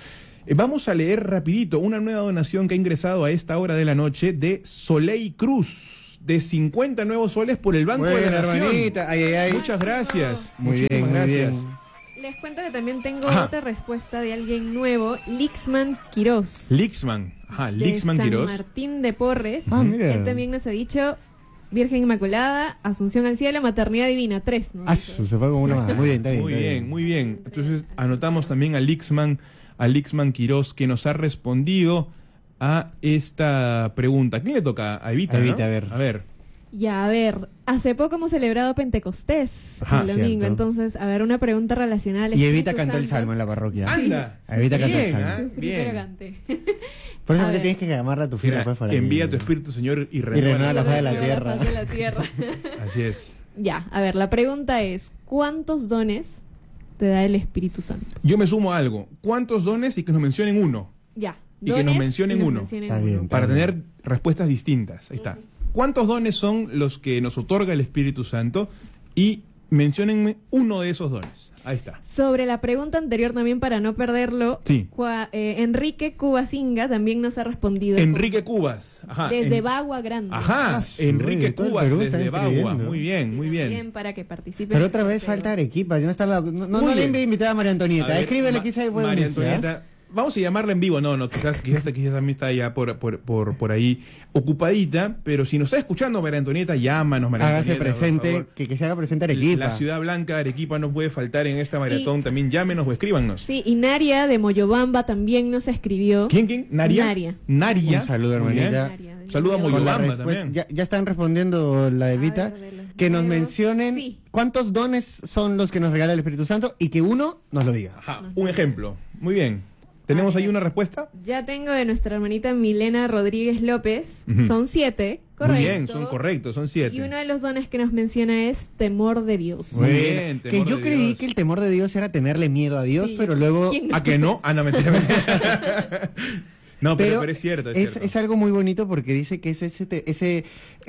Vamos a leer rapidito una nueva donación que ha ingresado a esta hora de la noche de Soleil Cruz, de 50 nuevos soles por el Banco de la Nación. Hermanita. Ay, ay, ay. Muchas gracias. Muy bien, Muchísimas muy gracias. bien. Les cuento que también tengo Ajá. otra respuesta de alguien nuevo, Lixman Quirós. Lixman. Ajá, de Lixman San Quirós. Martín de Porres. Ah, mira. Él también nos ha dicho Virgen Inmaculada, Asunción al Cielo, Maternidad Divina, 3. ¿no? Se fue con una más. Muy bien, está bien. Muy está bien, muy bien. Entonces anotamos también a Lixman Quirós, que nos ha respondido a esta pregunta. ¿A quién le toca? A Evita, A Evita, ¿no? a ver. A ver. Ya, a ver, hace poco hemos celebrado Pentecostés Ajá, el domingo, cierto. entonces, a ver, una pregunta relacionada al Y Evita Espíritu cantó el Santo. salmo en la parroquia. ¡Anda! Evita cantó el Bien, salmo. ¿ah? Sufrí, pero Bien. canté. Por eso A que ver. tienes que llamarla a tu fila. Mira, pues, para envía que- tu Espíritu, Señor, y renueva renueva la faz de la Renueva tierra. faz de la tierra. Así es. Ya, a ver, la pregunta es, ¿cuántos dones te da el Espíritu Santo? Yo me sumo a algo. ¿Cuántos dones y que nos mencionen uno? Ya. Y que nos mencionen uno. Está bien. Para tener respuestas distintas. Ahí está. ¿Cuántos dones son los que nos otorga el Espíritu Santo? Y menciónenme uno de esos dones. Ahí está. Sobre la pregunta anterior también, para no perderlo, Sí. Enrique Cubasinga también nos ha respondido. Enrique Cubas. Ajá. Desde Bagua Grande. Ajá. su Enrique todo el Cubas Perú desde está Bagua. escribiendo. Muy bien, muy bien. Bien, para que participe. Pero otra vez falta Arequipa. No, está no Muy le bien. invité a María A Antonieta. ver, Escríbele, quizás ahí puede María unirse, ¿ah? Antonieta. Vamos a llamarla en vivo. No, quizás también está ya por ahí ocupadita. Pero si nos está escuchando María Antonieta, llámanos, María Hágase Antonieta, por presente, favor. que se haga presente Arequipa. La Ciudad Blanca de Arequipa no puede faltar en esta maratón. También llámenos o escríbanos. Sí, y Naria de Moyobamba también nos escribió. ¿Quién? ¿Naria? Naria. Un saludo, Muy bien. hermanita. Naria de Saludo a Con la Moyobamba respuesta- también. ya están respondiendo la Evita. ver, de los Que nos nuevos. mencionen Sí. cuántos dones son los que nos regala el Espíritu Santo y que uno nos lo diga. Ajá, un ejemplo. Muy bien. ¿Tenemos ahí una respuesta? Ya tengo de nuestra hermanita Milena Rodríguez López. Ujú. Son 7, correcto. Muy bien, son correctos, son 7. Y uno de los dones que nos menciona es temor de Dios. Muy bien, Que temor yo de creí Dios. que el temor de Dios era tenerle miedo a Dios, Sí. pero luego... ¿Quién ¿A que no? Ah, no, mentira. mentira. No, pero es cierto, es cierto. Es algo muy bonito porque dice que es ese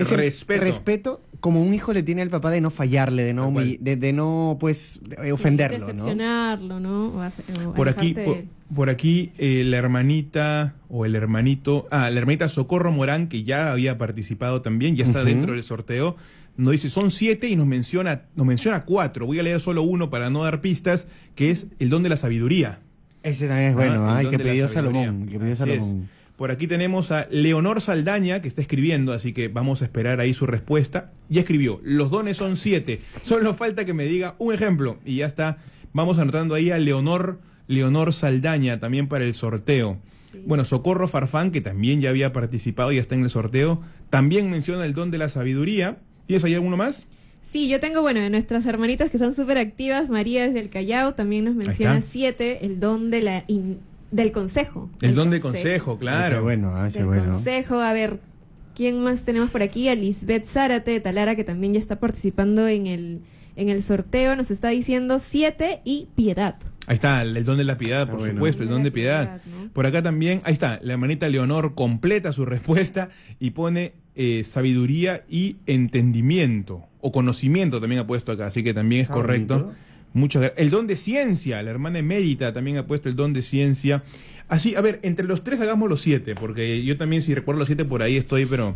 Respeto. como un hijo le tiene al papá de no fallarle, de no, Tal cual. de no pues ofenderlo, ¿no? Decepcionarlo, ¿no? O Por aquí, alejarte de él. por aquí la hermanita o el hermanito, la hermanita Socorro Morán, que ya había participado también, ya está Ujú. dentro del sorteo, nos dice son 7 y nos menciona 4. Voy a leer solo uno para no dar pistas, que es el don de la sabiduría. Ese también es bueno, Ah, el el don que de la pidió sabiduría. Salomón. El que pidió Así es. Salomón. Por aquí tenemos a Leonor Saldaña, que está escribiendo, así que vamos a esperar ahí su respuesta. Ya escribió, los dones son 7, solo falta que me diga un ejemplo. Y ya está, vamos anotando ahí a Leonor Saldaña, también para el sorteo. Sí. Bueno, Socorro Farfán, que también ya había participado y está en el sorteo, también menciona el don de la sabiduría. ¿Tienes ahí alguno más? Sí, yo tengo, de nuestras hermanitas que son súper activas, María desde el Callao también nos menciona está. 7, el don de del consejo. El don de consejo, Ese claro. es bueno, ese es Del bueno. consejo, a ver, ¿quién más tenemos por aquí? A Lisbeth Zárate de Talara, que también ya está participando en el sorteo, nos está diciendo 7 y piedad. Ahí está, el don de la piedad, por bueno. supuesto, el don de piedad. ¿no? Por acá también, ahí está, la hermanita Leonor completa su respuesta y pone sabiduría y entendimiento, o conocimiento también ha puesto acá, así que también es Ah, correcto. bonito. El don de ciencia, la hermana emérita también ha puesto el don de ciencia. Así, a ver, entre los 3 hagamos los 7, porque yo también, si recuerdo los 7, por ahí estoy, pero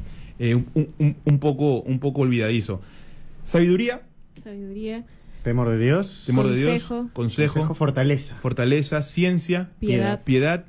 un poco olvidadizo. Sabiduría, Sabiduría, Temor de Dios. temor de Dios, Consejo. consejo, Fortaleza. fortaleza, ciencia, Piedad. piedad.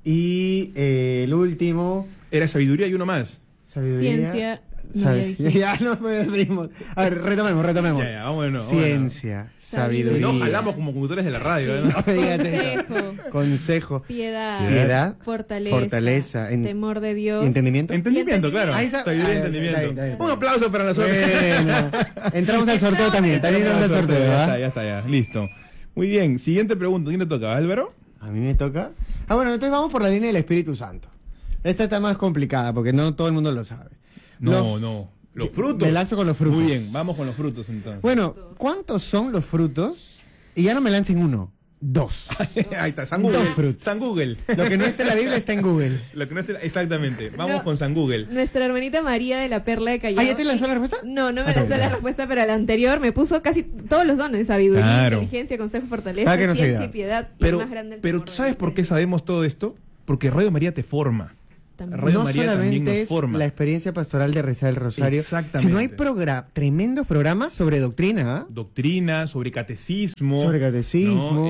Y el último, Era sabiduría y uno más. sabiduría. ciencia. no, Sabe- ya dijimos. Ya nos perdimos. A ver, retomemos. Ya, vámonos. Ciencia, Si sabiduría. no, jalamos como conductores de la radio. Sí. ¿no? No me digas eso. Consejo, Consejo. piedad, Piedad, fortaleza, temor de Dios. ¿Entendimiento? Entendimiento, claro. Ahí está. Sabiduría y Ah, entendimiento. está bien. Un aplauso para nosotros. Bueno, entramos al sorteo también. También entramos al sorteo, Ya ¿verdad? está, ya está, ya. Listo. Muy bien. Siguiente pregunta. ¿Quién le toca? ¿Álvaro? A mí me toca. Ah, bueno, entonces vamos por la línea del Espíritu Santo. Esta está más complicada porque no todo el mundo lo sabe. No. Los frutos. Me lanzo con los frutos. Muy bien. Vamos con los frutos entonces. Bueno, ¿cuántos son los frutos? Y ya no me lancen uno. 2. Ahí está, San Google. 2 frutos. San Google. Lo que no está en la Biblia está en Google. Lo que no está, exactamente. Vamos No. con San Google. Nuestra hermanita María de la Perla de Callao. ¿Ah, ya te lanzó la respuesta? No, no me Ah, lanzó bien. la respuesta, pero la anterior me puso casi todos los dones: sabiduría, Claro. inteligencia, consejo, fortaleza, Ah, que no se ciencia da. y piedad. y Pero, el más grande el pero temor ¿tú de sabes Dios. por qué sabemos todo esto? Porque Radio María te forma. También. Radio No María también solamente nos es forma. la experiencia pastoral de rezar el rosario, Exactamente. sino hay tremendos programas sobre doctrina. ¿Ah? Doctrina, sobre catecismo. Sobre catecismo. ¿no?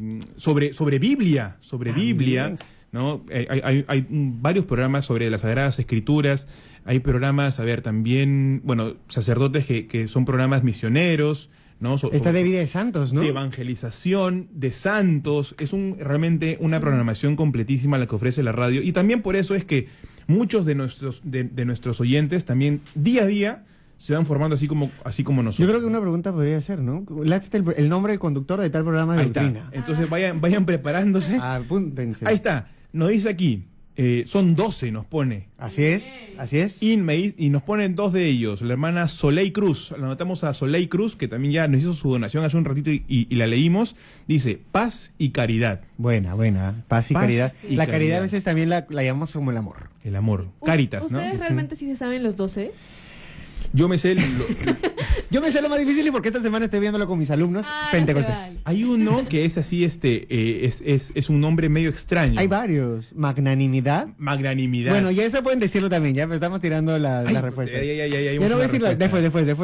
Sobre Biblia. Sobre También. Biblia. ¿No? Hay varios programas sobre las Sagradas Escrituras. Hay programas, a ver, también, bueno, sacerdotes que son programas misioneros, ¿no? Está de vida de santos, ¿no? De evangelización, de santos. Es realmente una programación completísima la que ofrece la radio. Y también por eso es que muchos de nuestros oyentes también día a día se van formando así como nosotros. Yo creo que una pregunta podría ser, ¿no? Lánzate el nombre del conductor de tal programa de Ahí está. doctrina. Entonces vayan preparándose. Apúntense. Ahí está. Nos dice aquí, son 12, nos pone. Así es, así es. Y nos ponen 2 de ellos. La hermana Soleil Cruz. La anotamos a Soleil Cruz, que también ya nos hizo su donación hace un ratito y la leímos. Dice, paz y caridad. Buena. Paz y Paz caridad. y La caridad. caridad a veces también la llamamos como el amor. El amor. Caritas, ¿no? ¿Ustedes realmente sí se saben los 12? Yo me sé... Yo me sé lo más difícil y porque esta semana estoy viéndolo con mis alumnos Ah, pentecostés. no se vale. Hay uno que es así, es un nombre medio extraño. Hay varios. Magnanimidad. Magnanimidad. Bueno, ya eso pueden decirlo también, ya, pero estamos tirando la respuesta. Ya no voy a decirlo, después.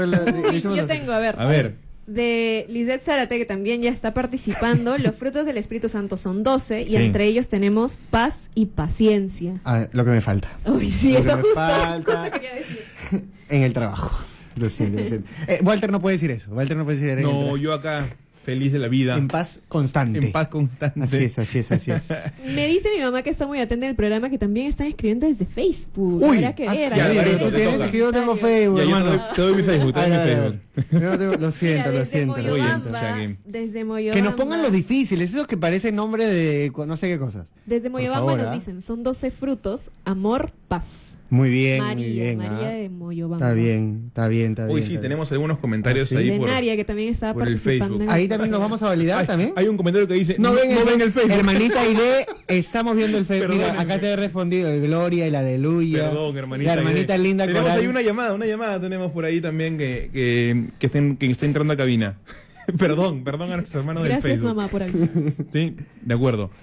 Yo tengo, a ver. A ver. De Lisette Zárate, que también ya está participando. Los frutos del Espíritu Santo son 12 y Sí. entre ellos tenemos paz y paciencia. Ah, lo que me falta. Uy, sí, Lo que eso me justo falta. quería decir. En el trabajo. Lo siento. Walter no puede decir eso. Walter no puede decir en el No, trabajo. yo acá, feliz de la vida. En paz constante. En paz constante. Así es. Me dice mi mamá que está muy atenta al programa, que también están escribiendo desde Facebook. Uy, Habrá que ver. ya, habrá que Alvarito, ver tú los tienes toca. que yo tengo Facebook, Ya, yo hermano. te doy mi Facebook, te doy mi A ver. Facebook. Yo no tengo- lo siento, Mira, lo desde siento. Oye, Moyobamba, o sea que- desde Moyobamba. Que nos pongan los difíciles, esos que parecen nombre de no sé qué cosas. Desde Moyobamba favor, nos ¿ah? dicen, son 12 frutos, amor, paz. Muy bien, María, muy bien. María ¿ah? de Moyobamba. Está bien. Hoy sí, tenemos algunos comentarios Ah, sí. ahí De por... Naria, que también estaba por el participando. Facebook. en Ahí el también nos vamos a validar Hay, también. hay un comentario que dice, No ven el Facebook. Hermanita Aide, estamos viendo el Facebook. Mira, Perdónenme. acá te he respondido el gloria, el aleluya. Perdón, hermanita. La hermanita Aide. linda Tenemos coral. ahí una llamada tenemos por ahí también que está entrando a cabina. perdón a nuestros hermanos del Gracias, Facebook. mamá, por avisar. Sí, de acuerdo.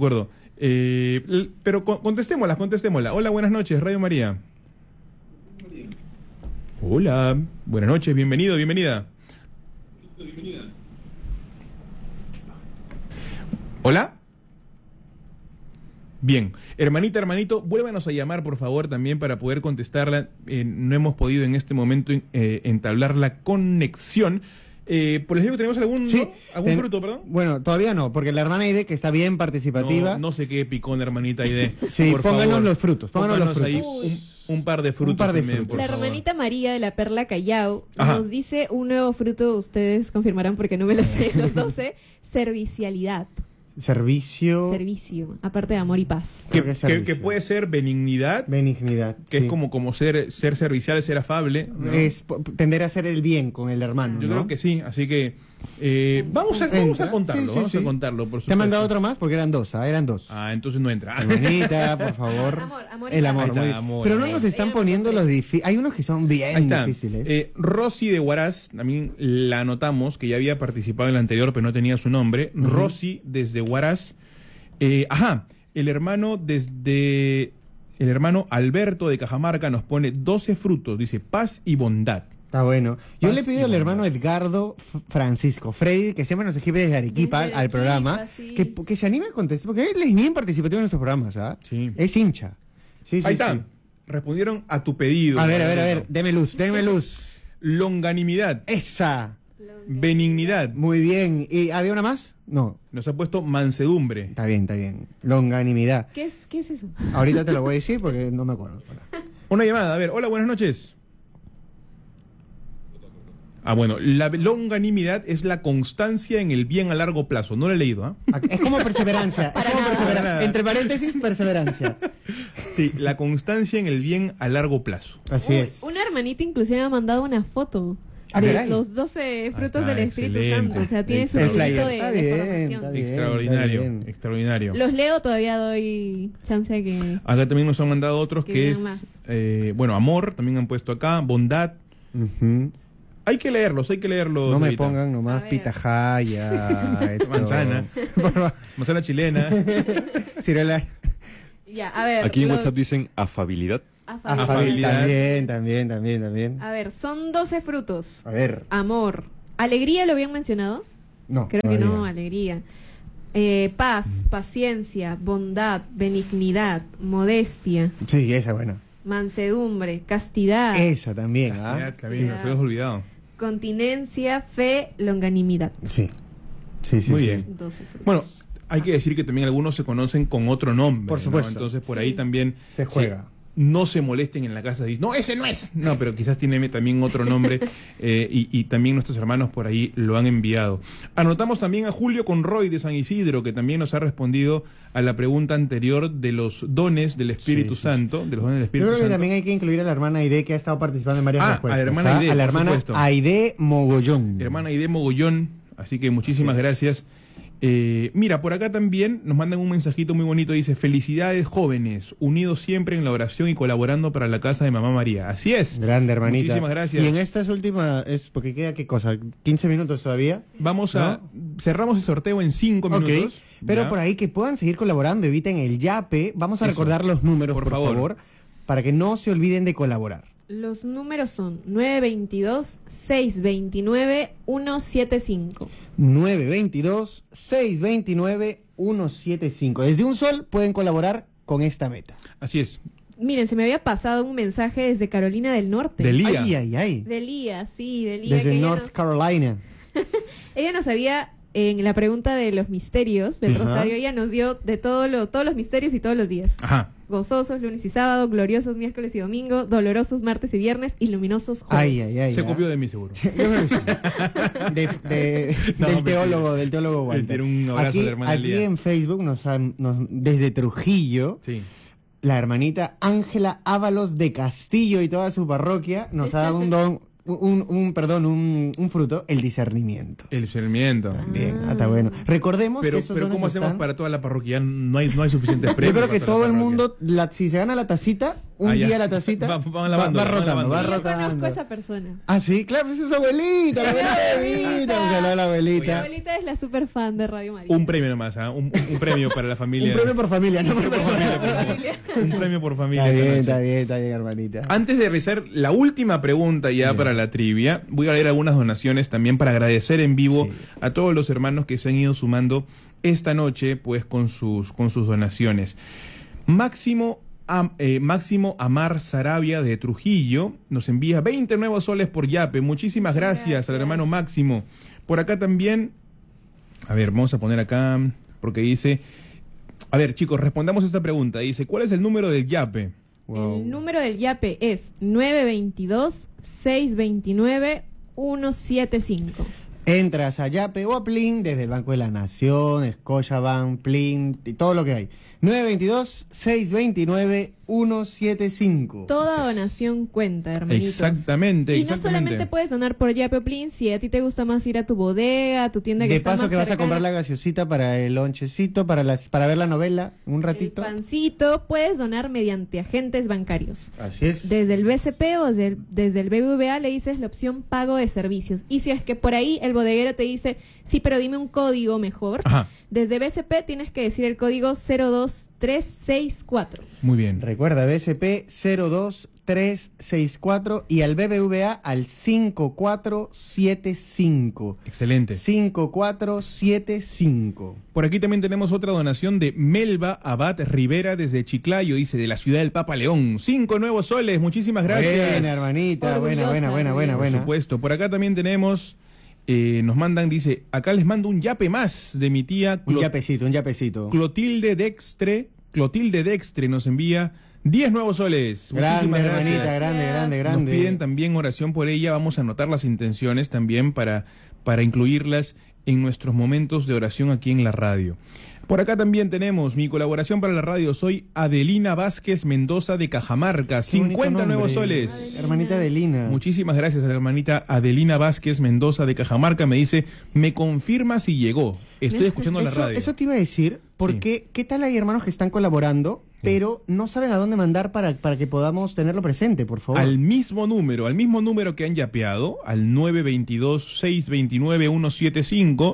Pero contestémosla. Hola, buenas noches, Radio María. Hola, buenas noches, bienvenida. Hola. Bien, hermanito, vuélvanos a llamar por favor también para poder contestarla. No hemos podido en este momento entablar la conexión. Por ejemplo, ¿tenemos algún fruto, perdón? Bueno, todavía no, porque la hermana Aide, que está bien participativa. No sé qué picón, hermanita Aide. Sí, por pónganos favor, los frutos. Pónganos los ahí frutos. un par de frutos. Un par de también, frutos. por La favor. hermanita María de la Perla Callao Ajá. nos dice un nuevo fruto, ustedes confirmarán porque no me lo sé, los 12, servicialidad. Servicio. Servicio, aparte de amor y paz. Creo que es Que servicio. puede ser benignidad, Benignidad. que sí. es como ser servicial, ser afable, ¿no? Es tender a hacer el bien con el hermano. Yo ¿no? creo que sí, así que vamos a contarlo, Sí, sí. contarlo, por supuesto. ¿Te han mandado otro más? Porque eran dos, eran dos. Ah, entonces no entra. Hermanita, por favor. Amor y El paz. amor. Ahí está, muy- amor. Pero no Ahí nos está, están ya poniendo me los difíciles. Hay unos que son bien Ahí está. difíciles. Rosy de Huaraz, también la anotamos, que ya había participado en el anterior, pero no tenía su nombre. Rosy desde Huaraz. El hermano Alberto de Cajamarca nos pone 12 frutos, dice paz y bondad. Está bueno. Yo Paz le pido y al hermano bondad. Edgardo Francisco Freddy, que siempre nos escribe desde Arequipa Desde al Arequipa, programa, sí. que se anime a contestar, porque él es bien participativo en nuestros programas, ¿ah? Sí. Es hincha. Sí, sí, Ahí sí. está. Respondieron a tu pedido. A ver, deme luz. Longanimidad, Esa. benignidad. Muy bien. ¿Y había una más? No. Nos ha puesto mansedumbre. Está bien. Longanimidad. ¿Qué es eso? Ahorita te lo voy a decir porque no me acuerdo. Una llamada, a ver, hola, buenas noches. Bueno, la longanimidad es la constancia en el bien a largo plazo. No lo he leído, ¿ah? Es como perseverancia. Es como nada. perseverancia. Entre paréntesis, perseverancia. Sí, la constancia en el bien a largo plazo. Así Uy, es. Una hermanita inclusive me ha mandado una foto. los 12 frutos del Espíritu excelente. Santo. O sea, tiene su El librito flyer. de Está bien, formación. está bien. Extraordinario, extraordinario. Los leo, todavía doy chance de que... Acá también nos han mandado otros Que que digan es, más. bueno, amor, también han puesto acá, bondad. Ujú. Hay que leerlos. No me ahorita. pongan nomás A ver. pitahaya, esto. Manzana. Manzana chilena. Ciruela. Ya, a ver. Aquí en los- WhatsApp dicen afabilidad. Afabilidad. También. A ver, son 12 frutos. A ver. Amor. Alegría, ¿lo habían mencionado? No. Creo que no, todavía. alegría. Paz, paciencia, bondad, benignidad, modestia, Sí, esa es buena. mansedumbre, castidad, Esa también, ¿ah? Ya, también, nos habíamos olvidado. continencia, fe, longanimidad. Sí. Muy sí. bien. 12 frutos. Bueno, hay que decir que también algunos se conocen con otro nombre. Por ¿no? supuesto. Entonces, por Sí. ahí también Se juega. no se molesten en la casa y dicen, no, ese no es. No, pero quizás tiene también otro nombre y también nuestros hermanos por ahí lo han enviado. Anotamos también a Julio Conroy de San Isidro, que también nos ha respondido a la pregunta anterior de los dones del Espíritu Sí. Santo, de los dones del Yo Espíritu creo que Santo. también hay que incluir a la hermana Aide, que ha estado participando en varias Ah, respuestas. a la hermana Aide, A la por hermana supuesto. Aide Mogollón. Hermana Aide Mogollón, así que muchísimas Así es. gracias. Mira, por acá también nos mandan un mensajito muy bonito, dice, felicidades jóvenes, unidos siempre en la oración y colaborando para la casa de Mamá María. Así es. Grande, hermanita. Muchísimas gracias. Y en estas últimas, es porque queda qué cosa, 15 minutos todavía. Vamos a... Cerramos el sorteo en 5 Ok, minutos. pero ¿ya? por ahí que puedan seguir colaborando, eviten el yape. Vamos a Eso. recordar los números, Por por favor. favor, para que no se olviden de colaborar. Los números son 922-629-175. 922-629-175. Desde un sol pueden colaborar con esta meta. Así es. Miren, se me había pasado un mensaje desde Carolina del Norte. De Lía. Ay. De Lía, sí, de Lía. Desde que North Carolina. ella nos había, en la pregunta de los misterios del Ajá. Rosario, ella nos dio de todos los misterios y todos los días. Ajá. Gozosos lunes y sábado, gloriosos miércoles y domingo, dolorosos martes y viernes y luminosos jueves. Ay. Se copió de mí, seguro. Yo creo que sí. No, del mentira. teólogo Walter. Un abrazo aquí, a la hermana aquí Lía. en Facebook desde Trujillo, Sí. la hermanita Ángela Ábalos de Castillo y toda su parroquia nos ha dado un don, un fruto, el discernimiento. El discernimiento. Bien, está bueno. Recordemos Pero que esos dones ¿cómo hacemos están- para toda la parroquia? No hay suficientes Yo premios. creo que para toda todo la el parroquia. mundo, si se gana la tacita, un Ah, ya. día la tacita Van lavando, va van rotando, lavando. va Yo conozco rotando. a esa persona. Ah, sí, claro, pues es su abuelita, la abuelita. Un saludo a la Mi abuelita. abuelita es la super fan de Radio María. Un premio nomás, ¿ah? Un premio para la familia. Un premio por familia, no por persona. Un premio por familia. Está bien, esta noche. está bien, hermanita. Antes de realizar la última pregunta ya para la trivia, voy a leer algunas donaciones también para agradecer en vivo Sí. a todos los hermanos que se han ido sumando esta noche pues con sus donaciones. Máximo Amar Sarabia de Trujillo nos envía 20 nuevos soles por Yape. Muchísimas gracias al hermano Máximo. Por acá también, a ver, vamos a poner acá, porque dice, a ver chicos, respondamos esta pregunta. Dice, ¿cuál es el número del Yape? Wow. El número del YAPE es 922-629-175. Entras a Yape o a Plin desde el Banco de la Nación, Scotiabank, Plin y todo lo que hay. 922-629-175. Toda donación cuenta, hermanitos. Exactamente, Y no solamente puedes donar por Yape o Plin, si a ti te gusta más ir a tu bodega, a tu tienda que De está paso más que vas a cercana, comprar la gaseosita para el lonchecito, para ver la novela un el ratito. pancito, puedes donar mediante agentes bancarios. Así es. Desde el BCP o desde el BBVA le dices la opción pago de servicios. Y si es que por ahí el bodeguero te dice, sí, pero dime un código mejor, Ajá, desde BCP tienes que decir el código 02364. muy bien. Recuerda, BCP 02364 y al BBVA al 5475. Excelente. 5475. Por aquí también tenemos otra donación de Melba Abad Rivera desde Chiclayo, dice, de la ciudad del Papa León. 5 nuevos soles, muchísimas gracias. Buena, hermanita, Orgullosa, buena. Por supuesto. Por acá también tenemos, nos mandan, dice, acá les mando un yape más de mi tía Un yapecito. Clotilde Dextre nos envía 10 nuevos soles. Grande, Muchísimas gracias. hermanita, grande. Nos piden también oración por ella. Vamos a anotar las intenciones también para incluirlas en nuestros momentos de oración aquí en la radio. Por acá también tenemos mi colaboración para la radio. Soy Adelina Vázquez Mendoza de Cajamarca. 50 nuevos soles. Hermanita Adelina. Muchísimas gracias a la hermanita Adelina Vázquez Mendoza de Cajamarca. Me dice, me confirma si llegó. Estoy escuchando la radio. Eso te iba a decir, porque ¿qué tal hay hermanos que están colaborando, pero no saben a dónde mandar para que podamos tenerlo presente, por favor? Al mismo número que han yapeado, al 922-629-175,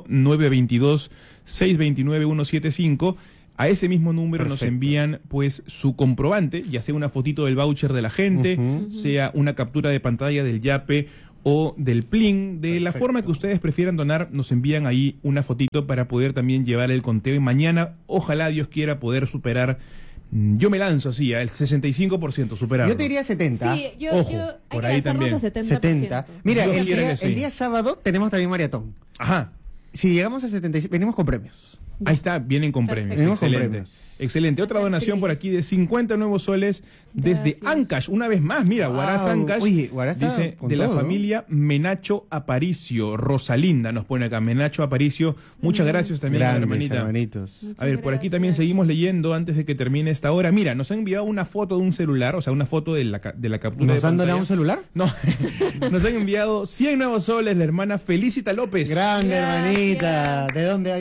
922-629-175, a ese mismo número nos envían pues su comprobante, ya sea una fotito del voucher de la gente, sea una captura de pantalla del yape o del plin, de la forma que ustedes prefieran donar, nos envían ahí una fotito para poder también llevar el conteo y mañana, ojalá Dios quiera poder superar. Yo me lanzo así, el 65% superarlo. Yo te diría 70. Sí, Ojo, por ahí también. A 70%. 70. Mira, Yo el quiero que sí. día sábado tenemos también maratón. Ajá. Si llegamos a 75, venimos con premios. Ahí está, vienen con premios. Venimos con Excelente. premios. Excelente. Otra donación por aquí de 50 nuevos soles desde Gracias. Ancash. Una vez más, mira, Huaraz Wow. Ancash. Oye, Huaraz está dice con de la todo. familia Menacho Aparicio. Rosalinda nos pone acá. Menacho Aparicio. Muchas gracias también, Grandes, hermanita. hermanitos. A ver, por aquí Gracias. también seguimos leyendo antes de que termine esta hora. Mira, nos han enviado una foto de un celular, o sea, una foto de la captura de ¿Nos han pantalla. donado un celular? No, nos han enviado 100 nuevos soles la hermana Felicita López. Grande, Gracias. hermanita. ¿De dónde